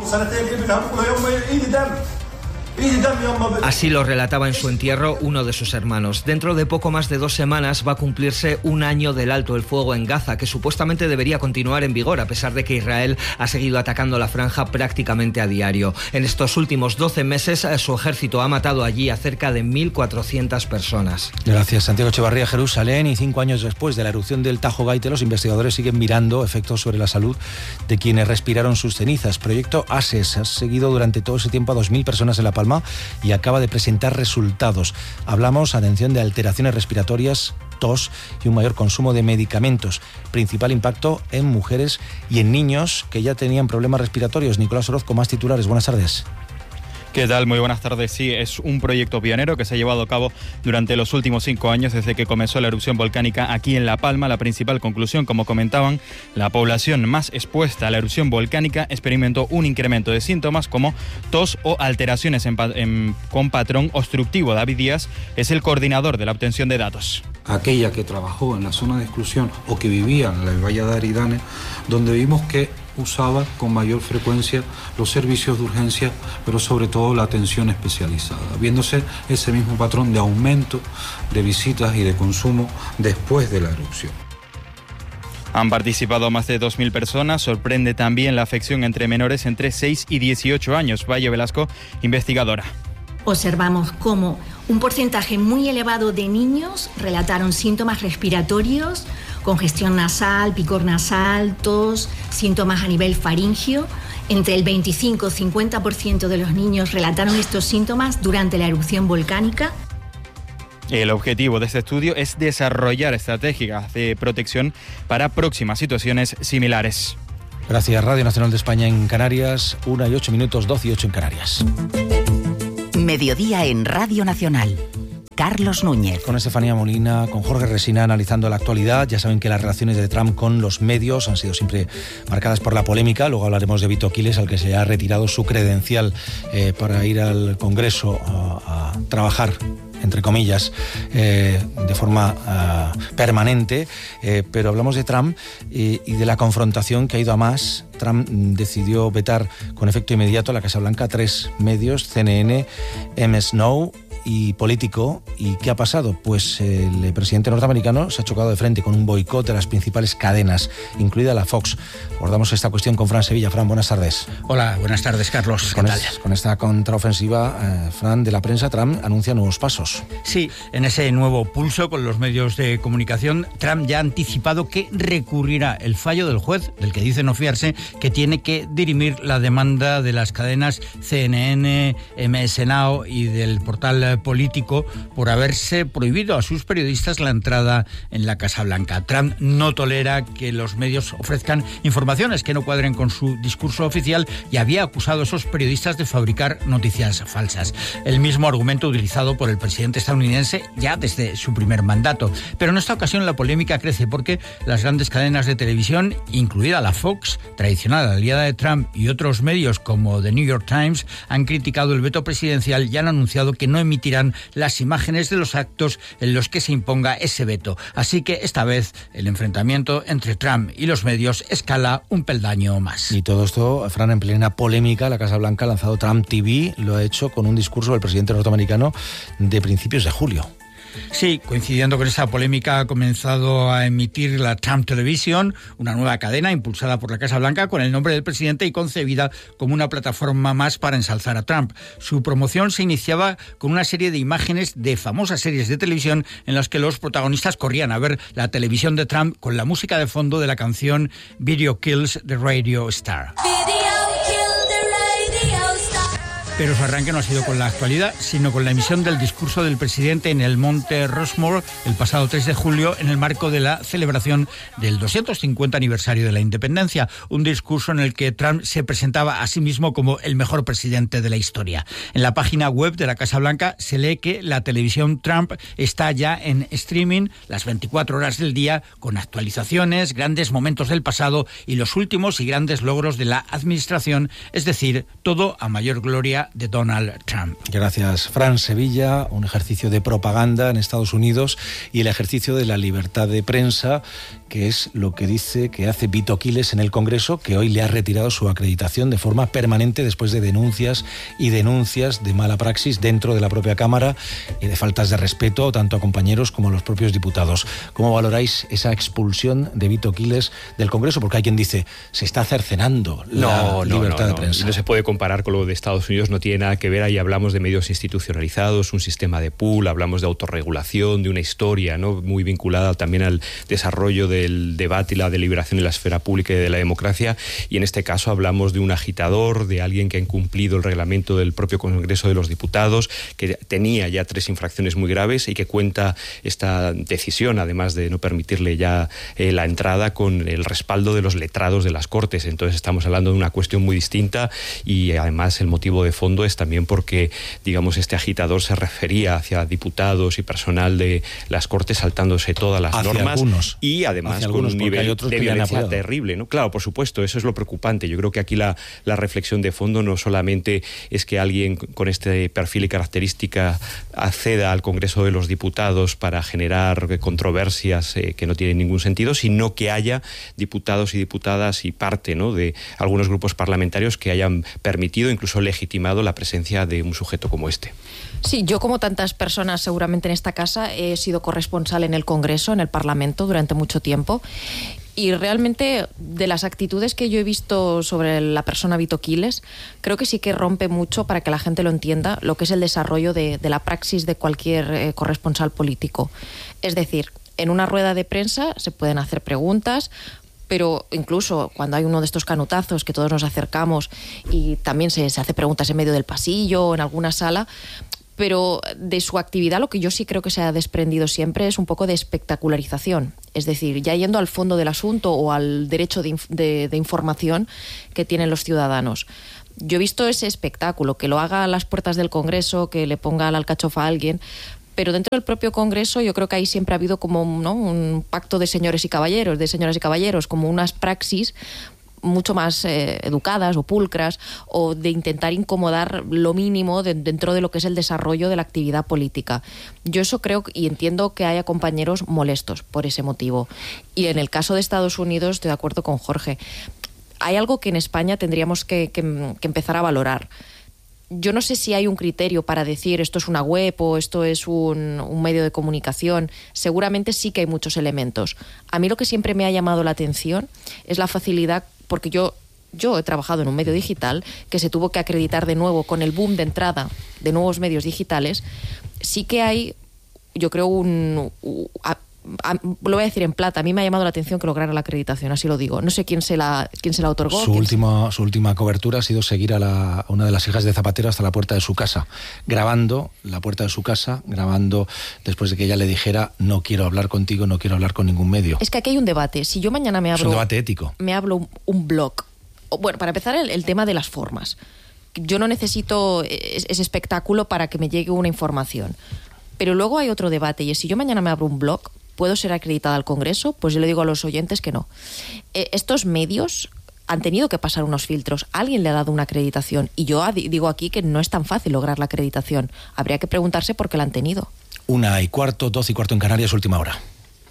R: Así lo relataba en su entierro uno de sus hermanos. Dentro de poco más de dos semanas va a cumplirse un año del alto el fuego en Gaza, que supuestamente debería continuar en vigor, a pesar de que Israel ha seguido atacando la franja prácticamente a diario. En estos últimos doce meses, su ejército ha matado allí a cerca de mil cuatrocientas personas.
B: Gracias, Santiago Echevarría. Jerusalén, y cinco años después de la erupción del Tajo Gaite, los investigadores siguen mirando efectos sobre la salud de quienes respiraron sus cenizas. Proyecto ASES ha seguido durante todo ese tiempo a dos mil personas en La Palma y acaba de presentar resultados. Hablamos, atención, de alteraciones respiratorias, tos y un mayor consumo de medicamentos. Principal impacto en mujeres y en niños que ya tenían problemas respiratorios. Nicolás Orozco, más titulares. Buenas tardes.
S: ¿Qué tal? Muy buenas tardes. Sí, es un proyecto pionero que se ha llevado a cabo durante los últimos cinco años desde que comenzó la erupción volcánica aquí en La Palma. La principal conclusión, como comentaban, la población más expuesta a la erupción volcánica experimentó un incremento de síntomas como tos o alteraciones en, en, con patrón obstructivo. David Díaz es el coordinador de la obtención de datos.
T: Aquella que trabajó en la zona de exclusión o que vivía en la Valle de Aridane, donde vimos que usaba con mayor frecuencia los servicios de urgencia, pero sobre todo la atención especializada, viéndose ese mismo patrón de aumento de visitas y de consumo después de la erupción.
S: Han participado más de dos mil personas. Sorprende también la afección entre menores entre seis y dieciocho años. Valle Velasco, investigadora.
U: Observamos cómo un porcentaje muy elevado de niños relataron síntomas respiratorios, congestión nasal, picor nasal, tos, síntomas a nivel faríngeo. Entre el veinticinco y cincuenta por ciento de los niños relataron estos síntomas durante la erupción volcánica.
S: El objetivo de este estudio es desarrollar estrategias de protección para próximas situaciones similares.
B: Gracias. Radio Nacional de España en Canarias, una y ocho minutos, doce y ocho en Canarias.
C: Mediodía en Radio Nacional. Carlos Núñez.
B: Con Estefanía Molina, con Jorge Resina analizando la actualidad. Ya saben que las relaciones de Trump con los medios han sido siempre marcadas por la polémica. Luego hablaremos de Vito Quiles, al que se ha retirado su credencial eh, para ir al Congreso a, a trabajar, entre comillas, eh, de forma uh, permanente, eh, pero hablamos de Trump eh, y de la confrontación que ha ido a más. Trump decidió vetar con efecto inmediato a la Casa Blanca tres medios, C N N, M S N O y Político. ¿Y qué ha pasado? Pues el presidente norteamericano se ha chocado de frente con un boicot de las principales cadenas, incluida la Fox. Abordamos esta cuestión con Fran Sevilla. Fran, buenas tardes.
V: Hola, buenas tardes, Carlos.
B: Con,
V: ¿Qué tal?
B: es, con esta contraofensiva, eh, Fran, de la prensa, Trump anuncia nuevos pasos.
V: Sí, en ese nuevo pulso con los medios de comunicación, Trump ya ha anticipado que recurrirá el fallo del juez, del que dice no fiarse, que tiene que dirimir la demanda de las cadenas C N N, M S N O y del portal Político por haberse prohibido a sus periodistas la entrada en la Casa Blanca. Trump no tolera que los medios ofrezcan informaciones que no cuadren con su discurso oficial y había acusado a esos periodistas de fabricar noticias falsas. El mismo argumento utilizado por el presidente estadounidense ya desde su primer mandato. Pero en esta ocasión la polémica crece porque las grandes cadenas de televisión, incluida la Fox, tradicional aliada de Trump, y otros medios como The New York Times, han criticado el veto presidencial y han anunciado que no emitirán las imágenes de los actos en los que se imponga ese veto. Así que esta vez el enfrentamiento entre Trump y los medios escala un peldaño más.
B: Y todo esto, Fran, en plena polémica. La Casa Blanca ha lanzado Trump T V, lo ha hecho con un discurso del presidente norteamericano de principios de julio.
V: Sí, coincidiendo con esa polémica ha comenzado a emitir la Trump Television, una nueva cadena impulsada por la Casa Blanca con el nombre del presidente y concebida como una plataforma más para ensalzar a Trump. Su promoción se iniciaba con una serie de imágenes de famosas series de televisión en las que los protagonistas corrían a ver la televisión de Trump con la música de fondo de la canción Video Kills the Radio Star. Pero su arranque no ha sido con la actualidad, sino con la emisión del discurso del presidente en el Monte Rushmore el pasado tres de julio en el marco de la celebración del doscientos cincuenta aniversario de la independencia, un discurso en el que Trump se presentaba a sí mismo como el mejor presidente de la historia. En la página web de la Casa Blanca se lee que la televisión Trump está ya en streaming las veinticuatro horas del día, con actualizaciones, grandes momentos del pasado y los últimos y grandes logros de la administración, es decir, todo a mayor gloria de Donald Trump.
B: Gracias, Fran Sevilla. Un ejercicio de propaganda en Estados Unidos y el ejercicio de la libertad de prensa, que es lo que dice que hace Vito Quiles en el Congreso, que hoy le ha retirado su acreditación de forma permanente después de denuncias y denuncias de mala praxis dentro de la propia Cámara y de faltas de respeto tanto a compañeros como a los propios diputados. ¿Cómo valoráis esa expulsión de Vito Quiles del Congreso? Porque hay quien dice, se está cercenando la
E: no, no,
B: libertad
E: no,
B: de
E: no.
B: prensa.
E: No se puede comparar con lo de Estados Unidos, no tiene nada que ver. Ahí hablamos de medios institucionalizados, un sistema de pool, hablamos de autorregulación, de una historia, ¿no?, muy vinculada también al desarrollo del debate y la deliberación en la esfera pública y de la democracia, y en este caso hablamos de un agitador, de alguien que ha incumplido el reglamento del propio Congreso de los Diputados, que tenía ya tres infracciones muy graves y que cuenta esta decisión, además de no permitirle ya eh, la entrada, con el respaldo de los letrados de las Cortes. Entonces estamos hablando de una cuestión muy distinta, y además el motivo de fondo es también porque, digamos, este agitador se refería hacia diputados y personal de las Cortes saltándose todas las
B: hacia
E: normas
B: algunos,
E: y además con un nivel de violencia terrible, ¿no? Claro, por supuesto, eso es lo preocupante. Yo creo que aquí la, la reflexión de fondo no solamente es que alguien con este perfil y característica acceda al Congreso de los Diputados para generar controversias eh, que no tienen ningún sentido, sino que haya diputados y diputadas y parte, ¿no?, de algunos grupos parlamentarios que hayan permitido, incluso legitimado, la presencia de un sujeto como este.
D: Sí, yo, como tantas personas seguramente en esta casa, he sido corresponsal en el Congreso, en el Parlamento, durante mucho tiempo. Y realmente, de las actitudes que yo he visto sobre la persona Vito Quiles, creo que sí que rompe mucho, para que la gente lo entienda, lo que es el desarrollo de, de la praxis de cualquier eh, corresponsal político. Es decir, en una rueda de prensa se pueden hacer preguntas, pero incluso cuando hay uno de estos canutazos que todos nos acercamos y también se, se hace preguntas en medio del pasillo o en alguna sala, pero de su actividad lo que yo sí creo que se ha desprendido siempre es un poco de espectacularización. Es decir, ya yendo al fondo del asunto o al derecho de, de, de información que tienen los ciudadanos. Yo he visto ese espectáculo, que lo haga a las puertas del Congreso, que le ponga la alcachofa a alguien, pero dentro del propio Congreso yo creo que ahí siempre ha habido como, ¿no?, un pacto de señores y caballeros, de señoras y caballeros, como unas praxis mucho más eh, educadas o pulcras, o de intentar incomodar lo mínimo de, dentro de lo que es el desarrollo de la actividad política. Yo eso creo y entiendo que haya compañeros molestos por ese motivo. Y en el caso de Estados Unidos estoy de acuerdo con Jorge. Hay algo que en España tendríamos que, que, que empezar a valorar. Yo no sé si hay un criterio para decir esto es una web o esto es un, un medio de comunicación. Seguramente sí que hay muchos elementos. A mí lo que siempre me ha llamado la atención es la facilidad, porque yo, yo he trabajado en un medio digital que se tuvo que acreditar de nuevo con el boom de entrada de nuevos medios digitales. Sí que hay, yo creo, un... un a, a, lo voy a decir en plata, a mí me ha llamado la atención que lograra la acreditación, así lo digo. No sé quién se la, quién se la otorgó.
B: Su última, su última cobertura ha sido seguir a, la, a una de las hijas de Zapatero hasta la puerta de su casa, grabando la puerta de su casa, grabando después de que ella le dijera no quiero hablar contigo, no quiero hablar con ningún medio.
D: Es que aquí hay un debate. Si yo mañana me abro...
B: Es un debate ético.
D: Me hablo un, un blog. Bueno, para empezar, el, el tema de las formas. Yo no necesito ese espectáculo para que me llegue una información. Pero luego hay otro debate, y es si yo mañana me abro un blog, ¿puedo ser acreditada al Congreso? Pues yo le digo a los oyentes que no. Eh, estos medios han tenido que pasar unos filtros. Alguien le ha dado una acreditación. Y yo digo aquí que no es tan fácil lograr la acreditación. Habría que preguntarse por qué la han tenido.
B: Una y cuarto, doce y cuarto en Canarias, última hora.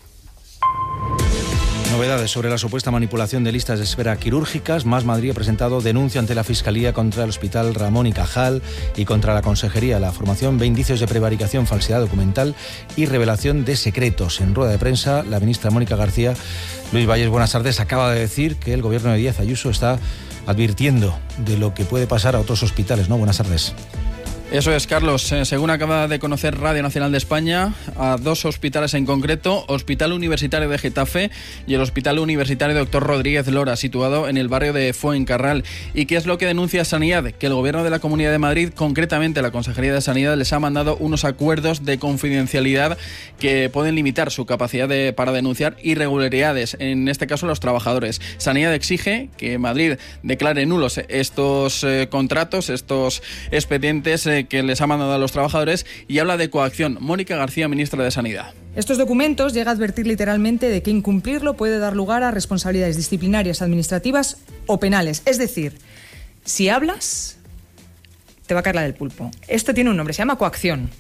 B: Novedades sobre la supuesta manipulación de listas de espera quirúrgicas. Más Madrid ha presentado denuncia ante la Fiscalía contra el Hospital Ramón y Cajal y contra la Consejería. La formación ve indicios de prevaricación, falsedad documental y revelación de secretos. En rueda de prensa, la ministra Mónica García, Luis Valles, buenas tardes, acaba de decir que el gobierno de Díaz Ayuso está advirtiendo de lo que puede pasar a otros hospitales, ¿no? Buenas tardes.
A: Eso es, Carlos. Eh, según acaba de conocer Radio Nacional de España, a dos hospitales en concreto, Hospital Universitario de Getafe y el Hospital Universitario Doctor Rodríguez Lora, situado en el barrio de Fuencarral. ¿Y qué es lo que denuncia Sanidad? Que el Gobierno de la Comunidad de Madrid, concretamente la Consejería de Sanidad, les ha mandado unos acuerdos de confidencialidad que pueden limitar su capacidad de, para denunciar irregularidades, en este caso los trabajadores. Sanidad exige que Madrid declare nulos estos eh, contratos, estos expedientes eh, que les ha mandado a los trabajadores, y habla de coacción. Mónica García, ministra de Sanidad.
G: Estos documentos llega a advertir literalmente de que incumplirlo puede dar lugar a responsabilidades disciplinarias, administrativas o penales. Es decir, si hablas, te va a caer la del pulpo. Esto tiene un nombre, se llama coacción.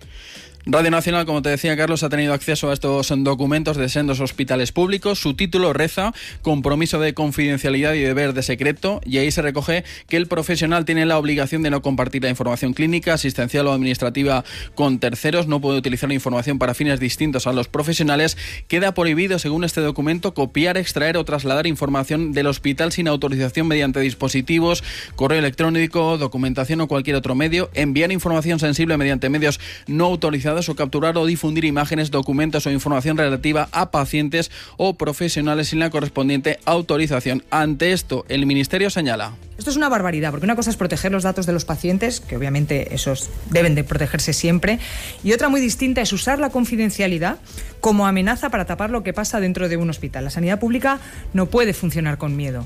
A: Radio Nacional, como te decía, Carlos, ha tenido acceso a estos documentos de sendos hospitales públicos. Su título reza compromiso de confidencialidad y deber de secreto, y ahí se recoge que el profesional tiene la obligación de no compartir la información clínica, asistencial o administrativa con terceros, no puede utilizar la información para fines distintos a los profesionales. Queda prohibido, según este documento, copiar, extraer o trasladar información del hospital sin autorización mediante dispositivos, correo electrónico, documentación o cualquier otro medio, enviar información sensible mediante medios no autorizados o capturar o difundir imágenes, documentos o información relativa a pacientes o profesionales sin la correspondiente autorización. Ante esto, el Ministerio señala:
G: esto es una barbaridad, porque una cosa es proteger los datos de los pacientes, que obviamente esos deben de protegerse siempre, y otra muy distinta es usar la confidencialidad como amenaza para tapar lo que pasa dentro de un hospital. La sanidad pública no puede funcionar con miedo.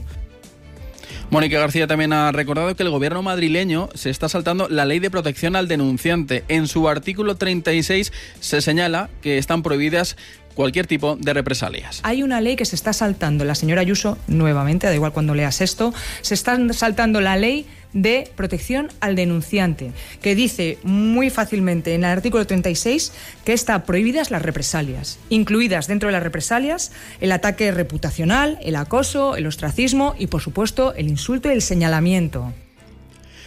A: Mónica García también ha recordado que el gobierno madrileño se está saltando la ley de protección al denunciante. En su artículo treinta y seis se señala que están prohibidas cualquier tipo de represalias.
G: Hay una ley que se está saltando. La señora Ayuso, nuevamente, da igual cuando leas esto, se está saltando la ley de protección al denunciante, que dice muy fácilmente en el artículo treinta y seis que están prohibidas las represalias, incluidas dentro de las represalias el ataque reputacional, el acoso, el ostracismo y, por supuesto, el insulto y el señalamiento.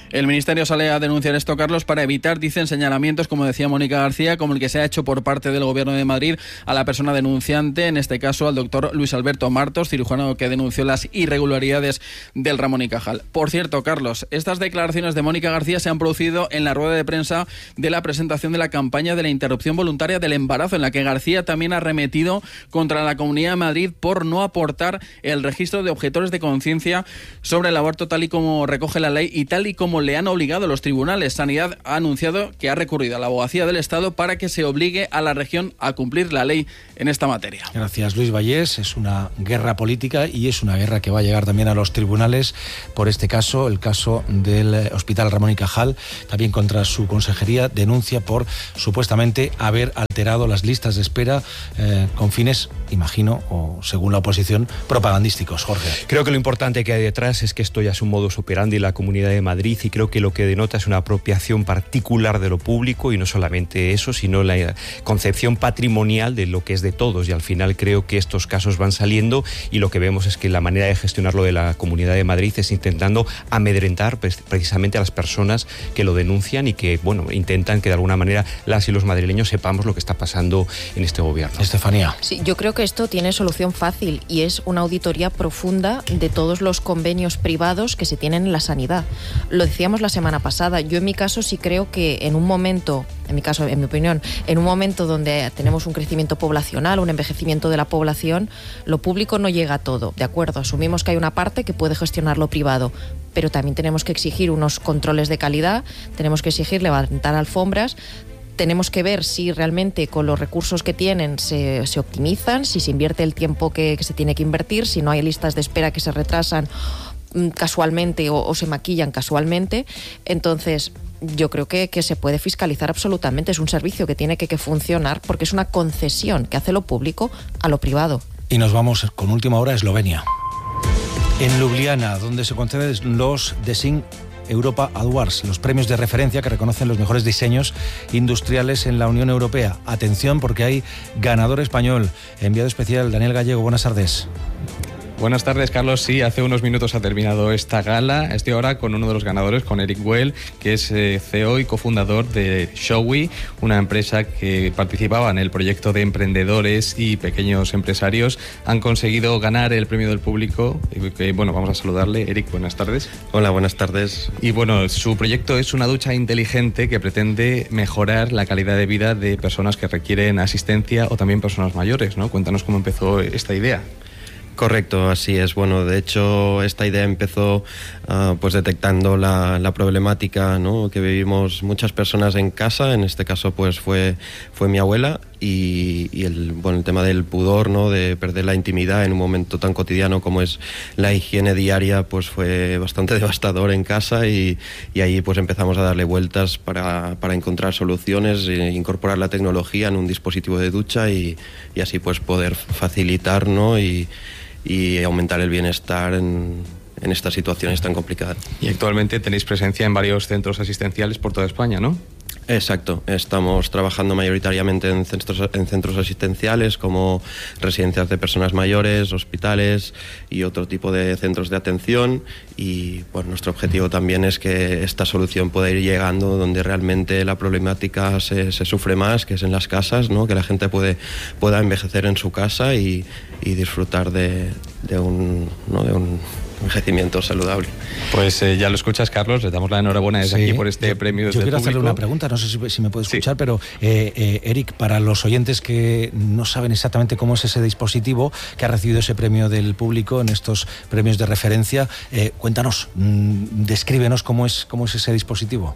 A: El Ministerio sale a denunciar esto, Carlos, para evitar, dicen, señalamientos, como decía Mónica García, como el que se ha hecho por parte del Gobierno de Madrid a la persona denunciante, en este caso al doctor Luis Alberto Martos, cirujano que denunció las irregularidades del Ramón y Cajal. Por cierto, Carlos, estas declaraciones de Mónica García se han producido en la rueda de prensa de la presentación de la campaña de la interrupción voluntaria del embarazo, en la que García también ha arremetido contra la Comunidad de Madrid por no aportar el registro de objetores de conciencia sobre el aborto tal y como recoge la ley y tal y como le han obligado los tribunales. Sanidad ha anunciado que ha recurrido a la Abogacía del Estado para que se obligue a la región a cumplir la ley en esta materia.
B: Gracias, Luis Vallés. Es una guerra política y es una guerra que va a llegar también a los tribunales por este caso, el caso del Hospital Ramón y Cajal, también contra su consejería, denuncia por supuestamente haber alterado las listas de espera eh, con fines, imagino, o según la oposición, propagandísticos. Jorge.
E: Creo que lo importante que hay detrás es que esto ya es un modus operandi en la Comunidad de Madrid y creo que lo que denota es una apropiación particular de lo público y no solamente eso, sino la concepción patrimonial de lo que es de todos, y al final creo que estos casos van saliendo y lo que vemos es que la manera de gestionarlo de la Comunidad de Madrid es intentando amedrentar precisamente a las personas que lo denuncian y que, bueno, intentan que de alguna manera las y los madrileños sepamos lo que está pasando en este gobierno.
B: Estefanía.
D: Sí, yo creo que esto tiene solución fácil y es una auditoría profunda de todos los convenios privados que se tienen en la sanidad. Lo decíamos la semana pasada, yo en mi caso sí creo que en un momento, en mi caso, en mi opinión, en un momento donde tenemos un crecimiento poblacional, un envejecimiento de la población, lo público no llega a todo, ¿de acuerdo? Asumimos que hay una parte que puede gestionar lo privado, pero también tenemos que exigir unos controles de calidad, tenemos que exigir levantar alfombras, tenemos que ver si realmente con los recursos que tienen se, se optimizan, si se invierte el tiempo que, que se tiene que invertir, si no hay listas de espera que se retrasan casualmente o, o se maquillan casualmente. Entonces yo creo que, que se puede fiscalizar absolutamente. Es un servicio que tiene que, que funcionar porque es una concesión que hace lo público a lo privado.
B: Y nos vamos con última hora a Eslovenia. En Ljubljana, donde se conceden los Design Europa Awards, los premios de referencia que reconocen los mejores diseños industriales en la Unión Europea. Atención, porque hay ganador español. Enviado especial Daniel Gallego, buenas tardes.
F: Buenas tardes, Carlos. Sí, hace unos minutos ha terminado esta gala. Estoy ahora con uno de los ganadores, con Eric Well, que es eh, C E O y cofundador de Showy, una empresa que participaba en el proyecto de emprendedores y pequeños empresarios. Han conseguido ganar el premio del público. Y, bueno, vamos a saludarle. Eric, buenas tardes.
I: Hola, buenas tardes.
F: Y bueno, su proyecto es una ducha inteligente que pretende mejorar la calidad de vida de personas que requieren asistencia o también personas mayores, ¿no? Cuéntanos cómo empezó esta idea.
I: Correcto, así es. Bueno, de hecho, esta idea empezó uh, pues detectando la, la problemática, ¿no?, que vivimos muchas personas en casa. En este caso, pues fue, fue mi abuela y, y el, bueno, el tema del pudor, ¿no?, de perder la intimidad en un momento tan cotidiano como es la higiene diaria, pues fue bastante devastador en casa y, y ahí pues empezamos a darle vueltas para, para encontrar soluciones, e incorporar la tecnología en un dispositivo de ducha y, y así pues poder facilitar, ¿no?, y y aumentar el bienestar en, en estas situaciones tan complicadas.
F: Y actualmente tenéis presencia en varios centros asistenciales por toda España, ¿no?
I: Exacto, estamos trabajando mayoritariamente en centros, en centros asistenciales como residencias de personas mayores, hospitales y otro tipo de centros de atención, y bueno, nuestro objetivo también es que esta solución pueda ir llegando donde realmente la problemática se, se sufre más, que es en las casas, ¿no?, que la gente puede, pueda envejecer en su casa y, y disfrutar de, de un, ¿no?, de un envejecimiento saludable.
F: Pues eh, ya lo escuchas, Carlos, le damos la enhorabuena desde sí, aquí por este
B: yo,
F: premio
B: Yo
F: del
B: quiero
F: público.
B: hacerle una pregunta, no sé si, si me puede escuchar,
F: sí.
B: pero eh, eh, Eric, para los oyentes que no saben exactamente cómo es ese dispositivo que ha recibido ese premio del público en estos premios de referencia, eh, cuéntanos, mmm, descríbenos cómo es, cómo es ese dispositivo.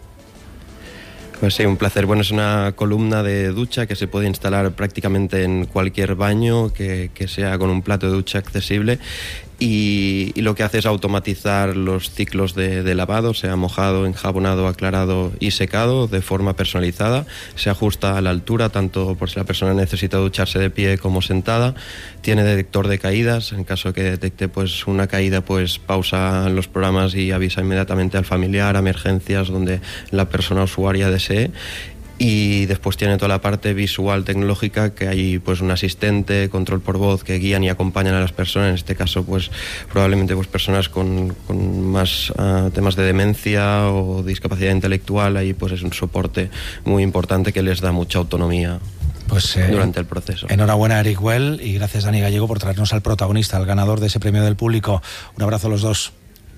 I: Pues sí, un placer. Bueno, es una columna de ducha que se puede instalar prácticamente en cualquier baño que, que sea con un plato de ducha accesible. Y, y lo que hace es automatizar los ciclos de, de lavado, sea mojado, enjabonado, aclarado y secado de forma personalizada. Se ajusta a la altura, tanto por si la persona necesita ducharse de pie como sentada. Tiene detector de caídas. En caso de que detecte pues una caída, pues pausa los programas y avisa inmediatamente al familiar, a emergencias donde la persona usuaria desee. y después tiene toda la parte visual tecnológica, que hay pues un asistente, control por voz, que guían y acompañan a las personas, en este caso pues probablemente pues personas con, con más uh, temas de demencia o discapacidad intelectual. Ahí pues es un soporte muy importante que les da mucha autonomía.
B: Pues, eh,
I: durante el proceso.
B: Enhorabuena, Eric Well, y gracias, Dani Gallego, por traernos al protagonista, al ganador de ese premio del público. Un abrazo a los dos.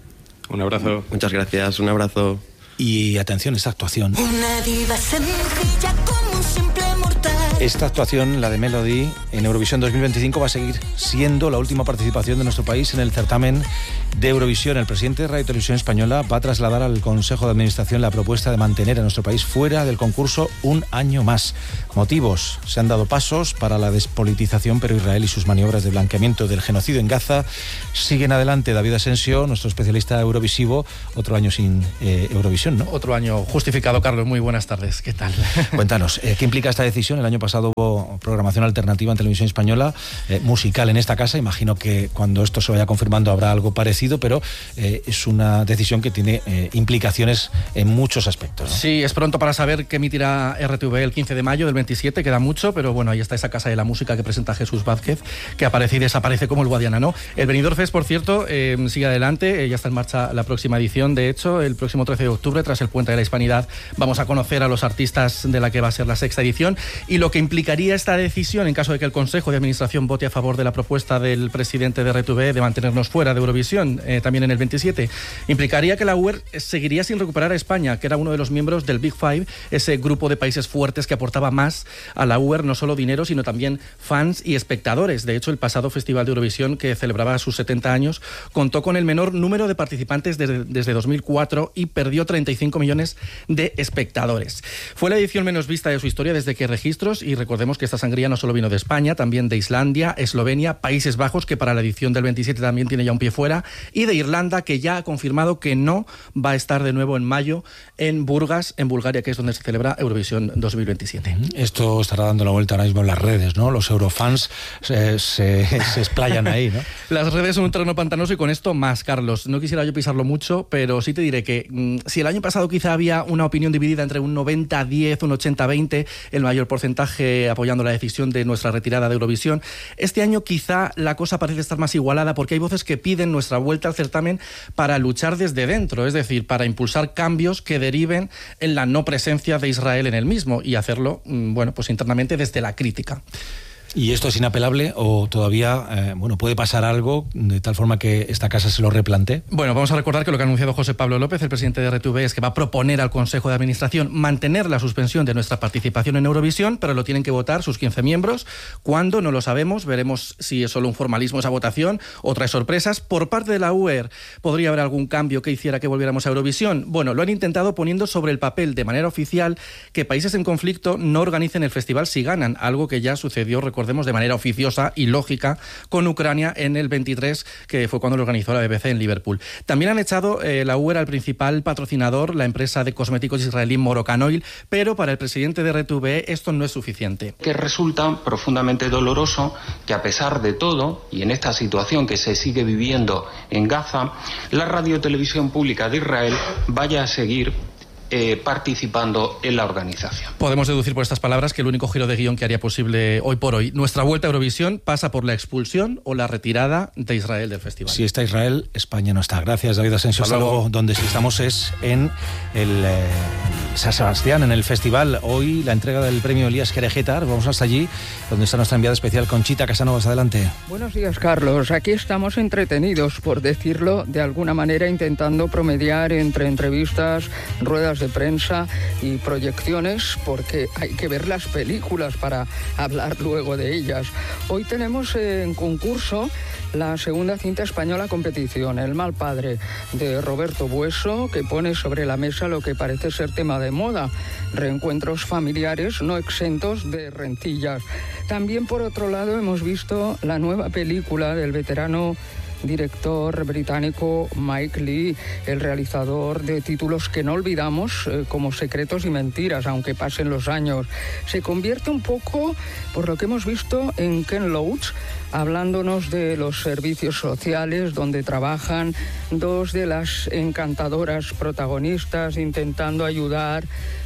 F: Un abrazo.
I: Muchas gracias, un abrazo.
B: Y atención, esta actuación.
H: Una diva sencilla como un simple mortal.
B: Esta actuación, la de Melody, en Eurovisión dos mil veinticinco va a seguir siendo la última participación de nuestro país en el certamen de Eurovisión. El presidente de Radio Televisión Española va a trasladar al Consejo de Administración la propuesta de mantener a nuestro país fuera del concurso un año más. Motivos: se han dado pasos para la despolitización, pero Israel y sus maniobras de blanqueamiento del genocidio en Gaza siguen adelante. David Asensio, nuestro especialista eurovisivo, otro año sin eh, Eurovisión, ¿no?
K: Otro año justificado, Carlos. Muy buenas tardes. ¿Qué tal?
B: Cuéntanos, eh, ¿qué implica esta decisión? El año pasado hubo programación alternativa en Televisión Española, eh, musical en esta casa. Imagino que cuando esto se vaya confirmando habrá algo parecido, pero eh, es una decisión que tiene eh, implicaciones en muchos aspectos, ¿no?
K: Sí, es pronto para saber qué emitirá R T V el quince de mayo del veintisiete, queda mucho, pero bueno, ahí está esa casa de la música que presenta Jesús Vázquez, que aparece y desaparece como el Guadiana, ¿no? El Benidorm Fest, por cierto, eh, sigue adelante, eh, ya está en marcha la próxima edición. De hecho, el próximo trece de octubre, tras el Puente de la Hispanidad, vamos a conocer a los artistas de la que va a ser la sexta edición, y lo que implicaría esta decisión, en caso de que el Consejo de Administración vote a favor de la propuesta del presidente de R T V de mantenernos fuera de Eurovisión, eh, también en el veintisiete, implicaría que la U E R seguiría sin recuperar a España, que era uno de los miembros del Big Five, ese grupo de países fuertes que aportaba más a la U E R, no solo dinero, sino también fans y espectadores. De hecho, el pasado Festival de Eurovisión, que celebraba sus setenta años, contó con el menor número de participantes desde, desde dos mil cuatro y perdió treinta y cinco millones de espectadores. Fue la edición menos vista de su historia desde que registros, y recordemos que esta sangría no solo vino de España, también de Islandia, Eslovenia, Países Bajos, que para la edición del veintisiete también tiene ya un pie fuera, y de Irlanda, que ya ha confirmado que no va a estar de nuevo en mayo en Burgas, en Bulgaria, que es donde se celebra Eurovisión dos mil veintisiete.
B: Esto estará dando la vuelta ahora mismo en las redes, ¿no? Los eurofans se, se, se explayan ahí, ¿no?
K: Las redes son un terreno pantanoso, y con esto más, Carlos. No quisiera yo pisarlo mucho, pero sí te diré que mmm, si el año pasado quizá había una opinión dividida entre un noventa diez, un ochenta veinte, el mayor porcentaje apoyando la decisión de nuestra retirada de Eurovisión, este año quizá la cosa parece estar más igualada, porque hay voces que piden nuestra vuelta al certamen para luchar desde dentro, es decir, para impulsar cambios que deriven en la no presencia de Israel en el mismo, y hacerlo, bueno, pues internamente desde la crítica.
B: ¿Y esto es inapelable o todavía eh, bueno, puede pasar algo de tal forma que esta casa se lo replantee?
K: Bueno, vamos a recordar que lo que ha anunciado José Pablo López, el presidente de R T V, es que va a proponer al Consejo de Administración mantener la suspensión de nuestra participación en Eurovisión, pero lo tienen que votar sus quince miembros. ¿Cuándo? No lo sabemos. Veremos si es solo un formalismo esa votación o trae sorpresas. Por parte de la U E R, ¿podría haber algún cambio que hiciera que volviéramos a Eurovisión? Bueno, lo han intentado poniendo sobre el papel de manera oficial que países en conflicto no organicen el festival si ganan, algo que ya sucedió, recordemos, de manera oficiosa y lógica con Ucrania en el veintitrés, que fue cuando lo organizó la B B C en Liverpool. También han echado eh, la U E R al principal patrocinador, la empresa de cosméticos israelí Moroccan Oil, pero para el presidente de R T V esto no es suficiente.
W: Que resulta profundamente doloroso que, a pesar de todo, y en esta situación que se sigue viviendo en Gaza, la radiotelevisión pública de Israel vaya a seguir Eh, participando en la organización.
K: Podemos deducir por estas palabras que el único giro de guión que haría posible hoy por hoy nuestra vuelta a Eurovisión pasa por la expulsión o la retirada de Israel del festival.
B: Si está Israel, España no está. Gracias, David Asensio. Hasta luego. Donde sí estamos es en el eh, San Sebastián, en el festival. Hoy la entrega del premio Elías Querejetar. Vamos hasta allí, donde está nuestra enviada especial Conchita Casanovas. Adelante.
X: Buenos días, Carlos. Aquí estamos entretenidos, por decirlo de alguna manera, intentando promediar entre entrevistas, ruedas de prensa y proyecciones, porque hay que ver las películas para hablar luego de ellas. Hoy tenemos en concurso la segunda cinta española competición, El mal padre, de Roberto Bueso, que pone sobre la mesa lo que parece ser tema de moda: reencuentros familiares no exentos de rencillas. También, por otro lado, hemos visto la nueva película del veterano director británico Mike Leigh, el realizador de títulos que no olvidamos, eh, como Secretos y Mentiras, aunque pasen los años. Se convierte un poco, por lo que hemos visto, en Ken Loach, hablándonos de los servicios sociales donde trabajan dos de las encantadoras protagonistas, intentando ayudar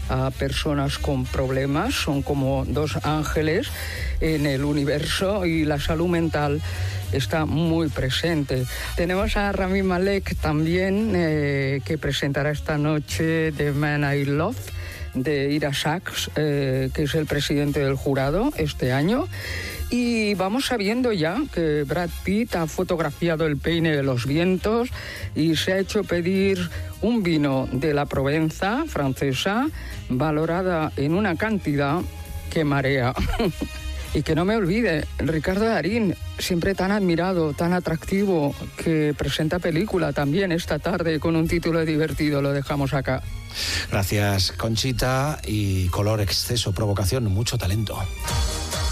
X: a personas con problemas, son como dos ángeles en el universo y la salud mental está muy presente. Tenemos a Rami Malek también, eh, que presentará esta noche The Man I Love, de Ira Sachs, eh, que es el presidente del jurado este año. Y vamos sabiendo ya que Brad Pitt ha fotografiado el peine de los vientos y se ha hecho pedir un vino de la Provenza francesa, valorada en una cantidad que marea. Y que no me olvide, Ricardo Darín, siempre tan admirado, tan atractivo, que presenta película también esta tarde con un título divertido. Lo dejamos acá.
B: Gracias, Conchita. Y color, exceso, provocación, mucho talento.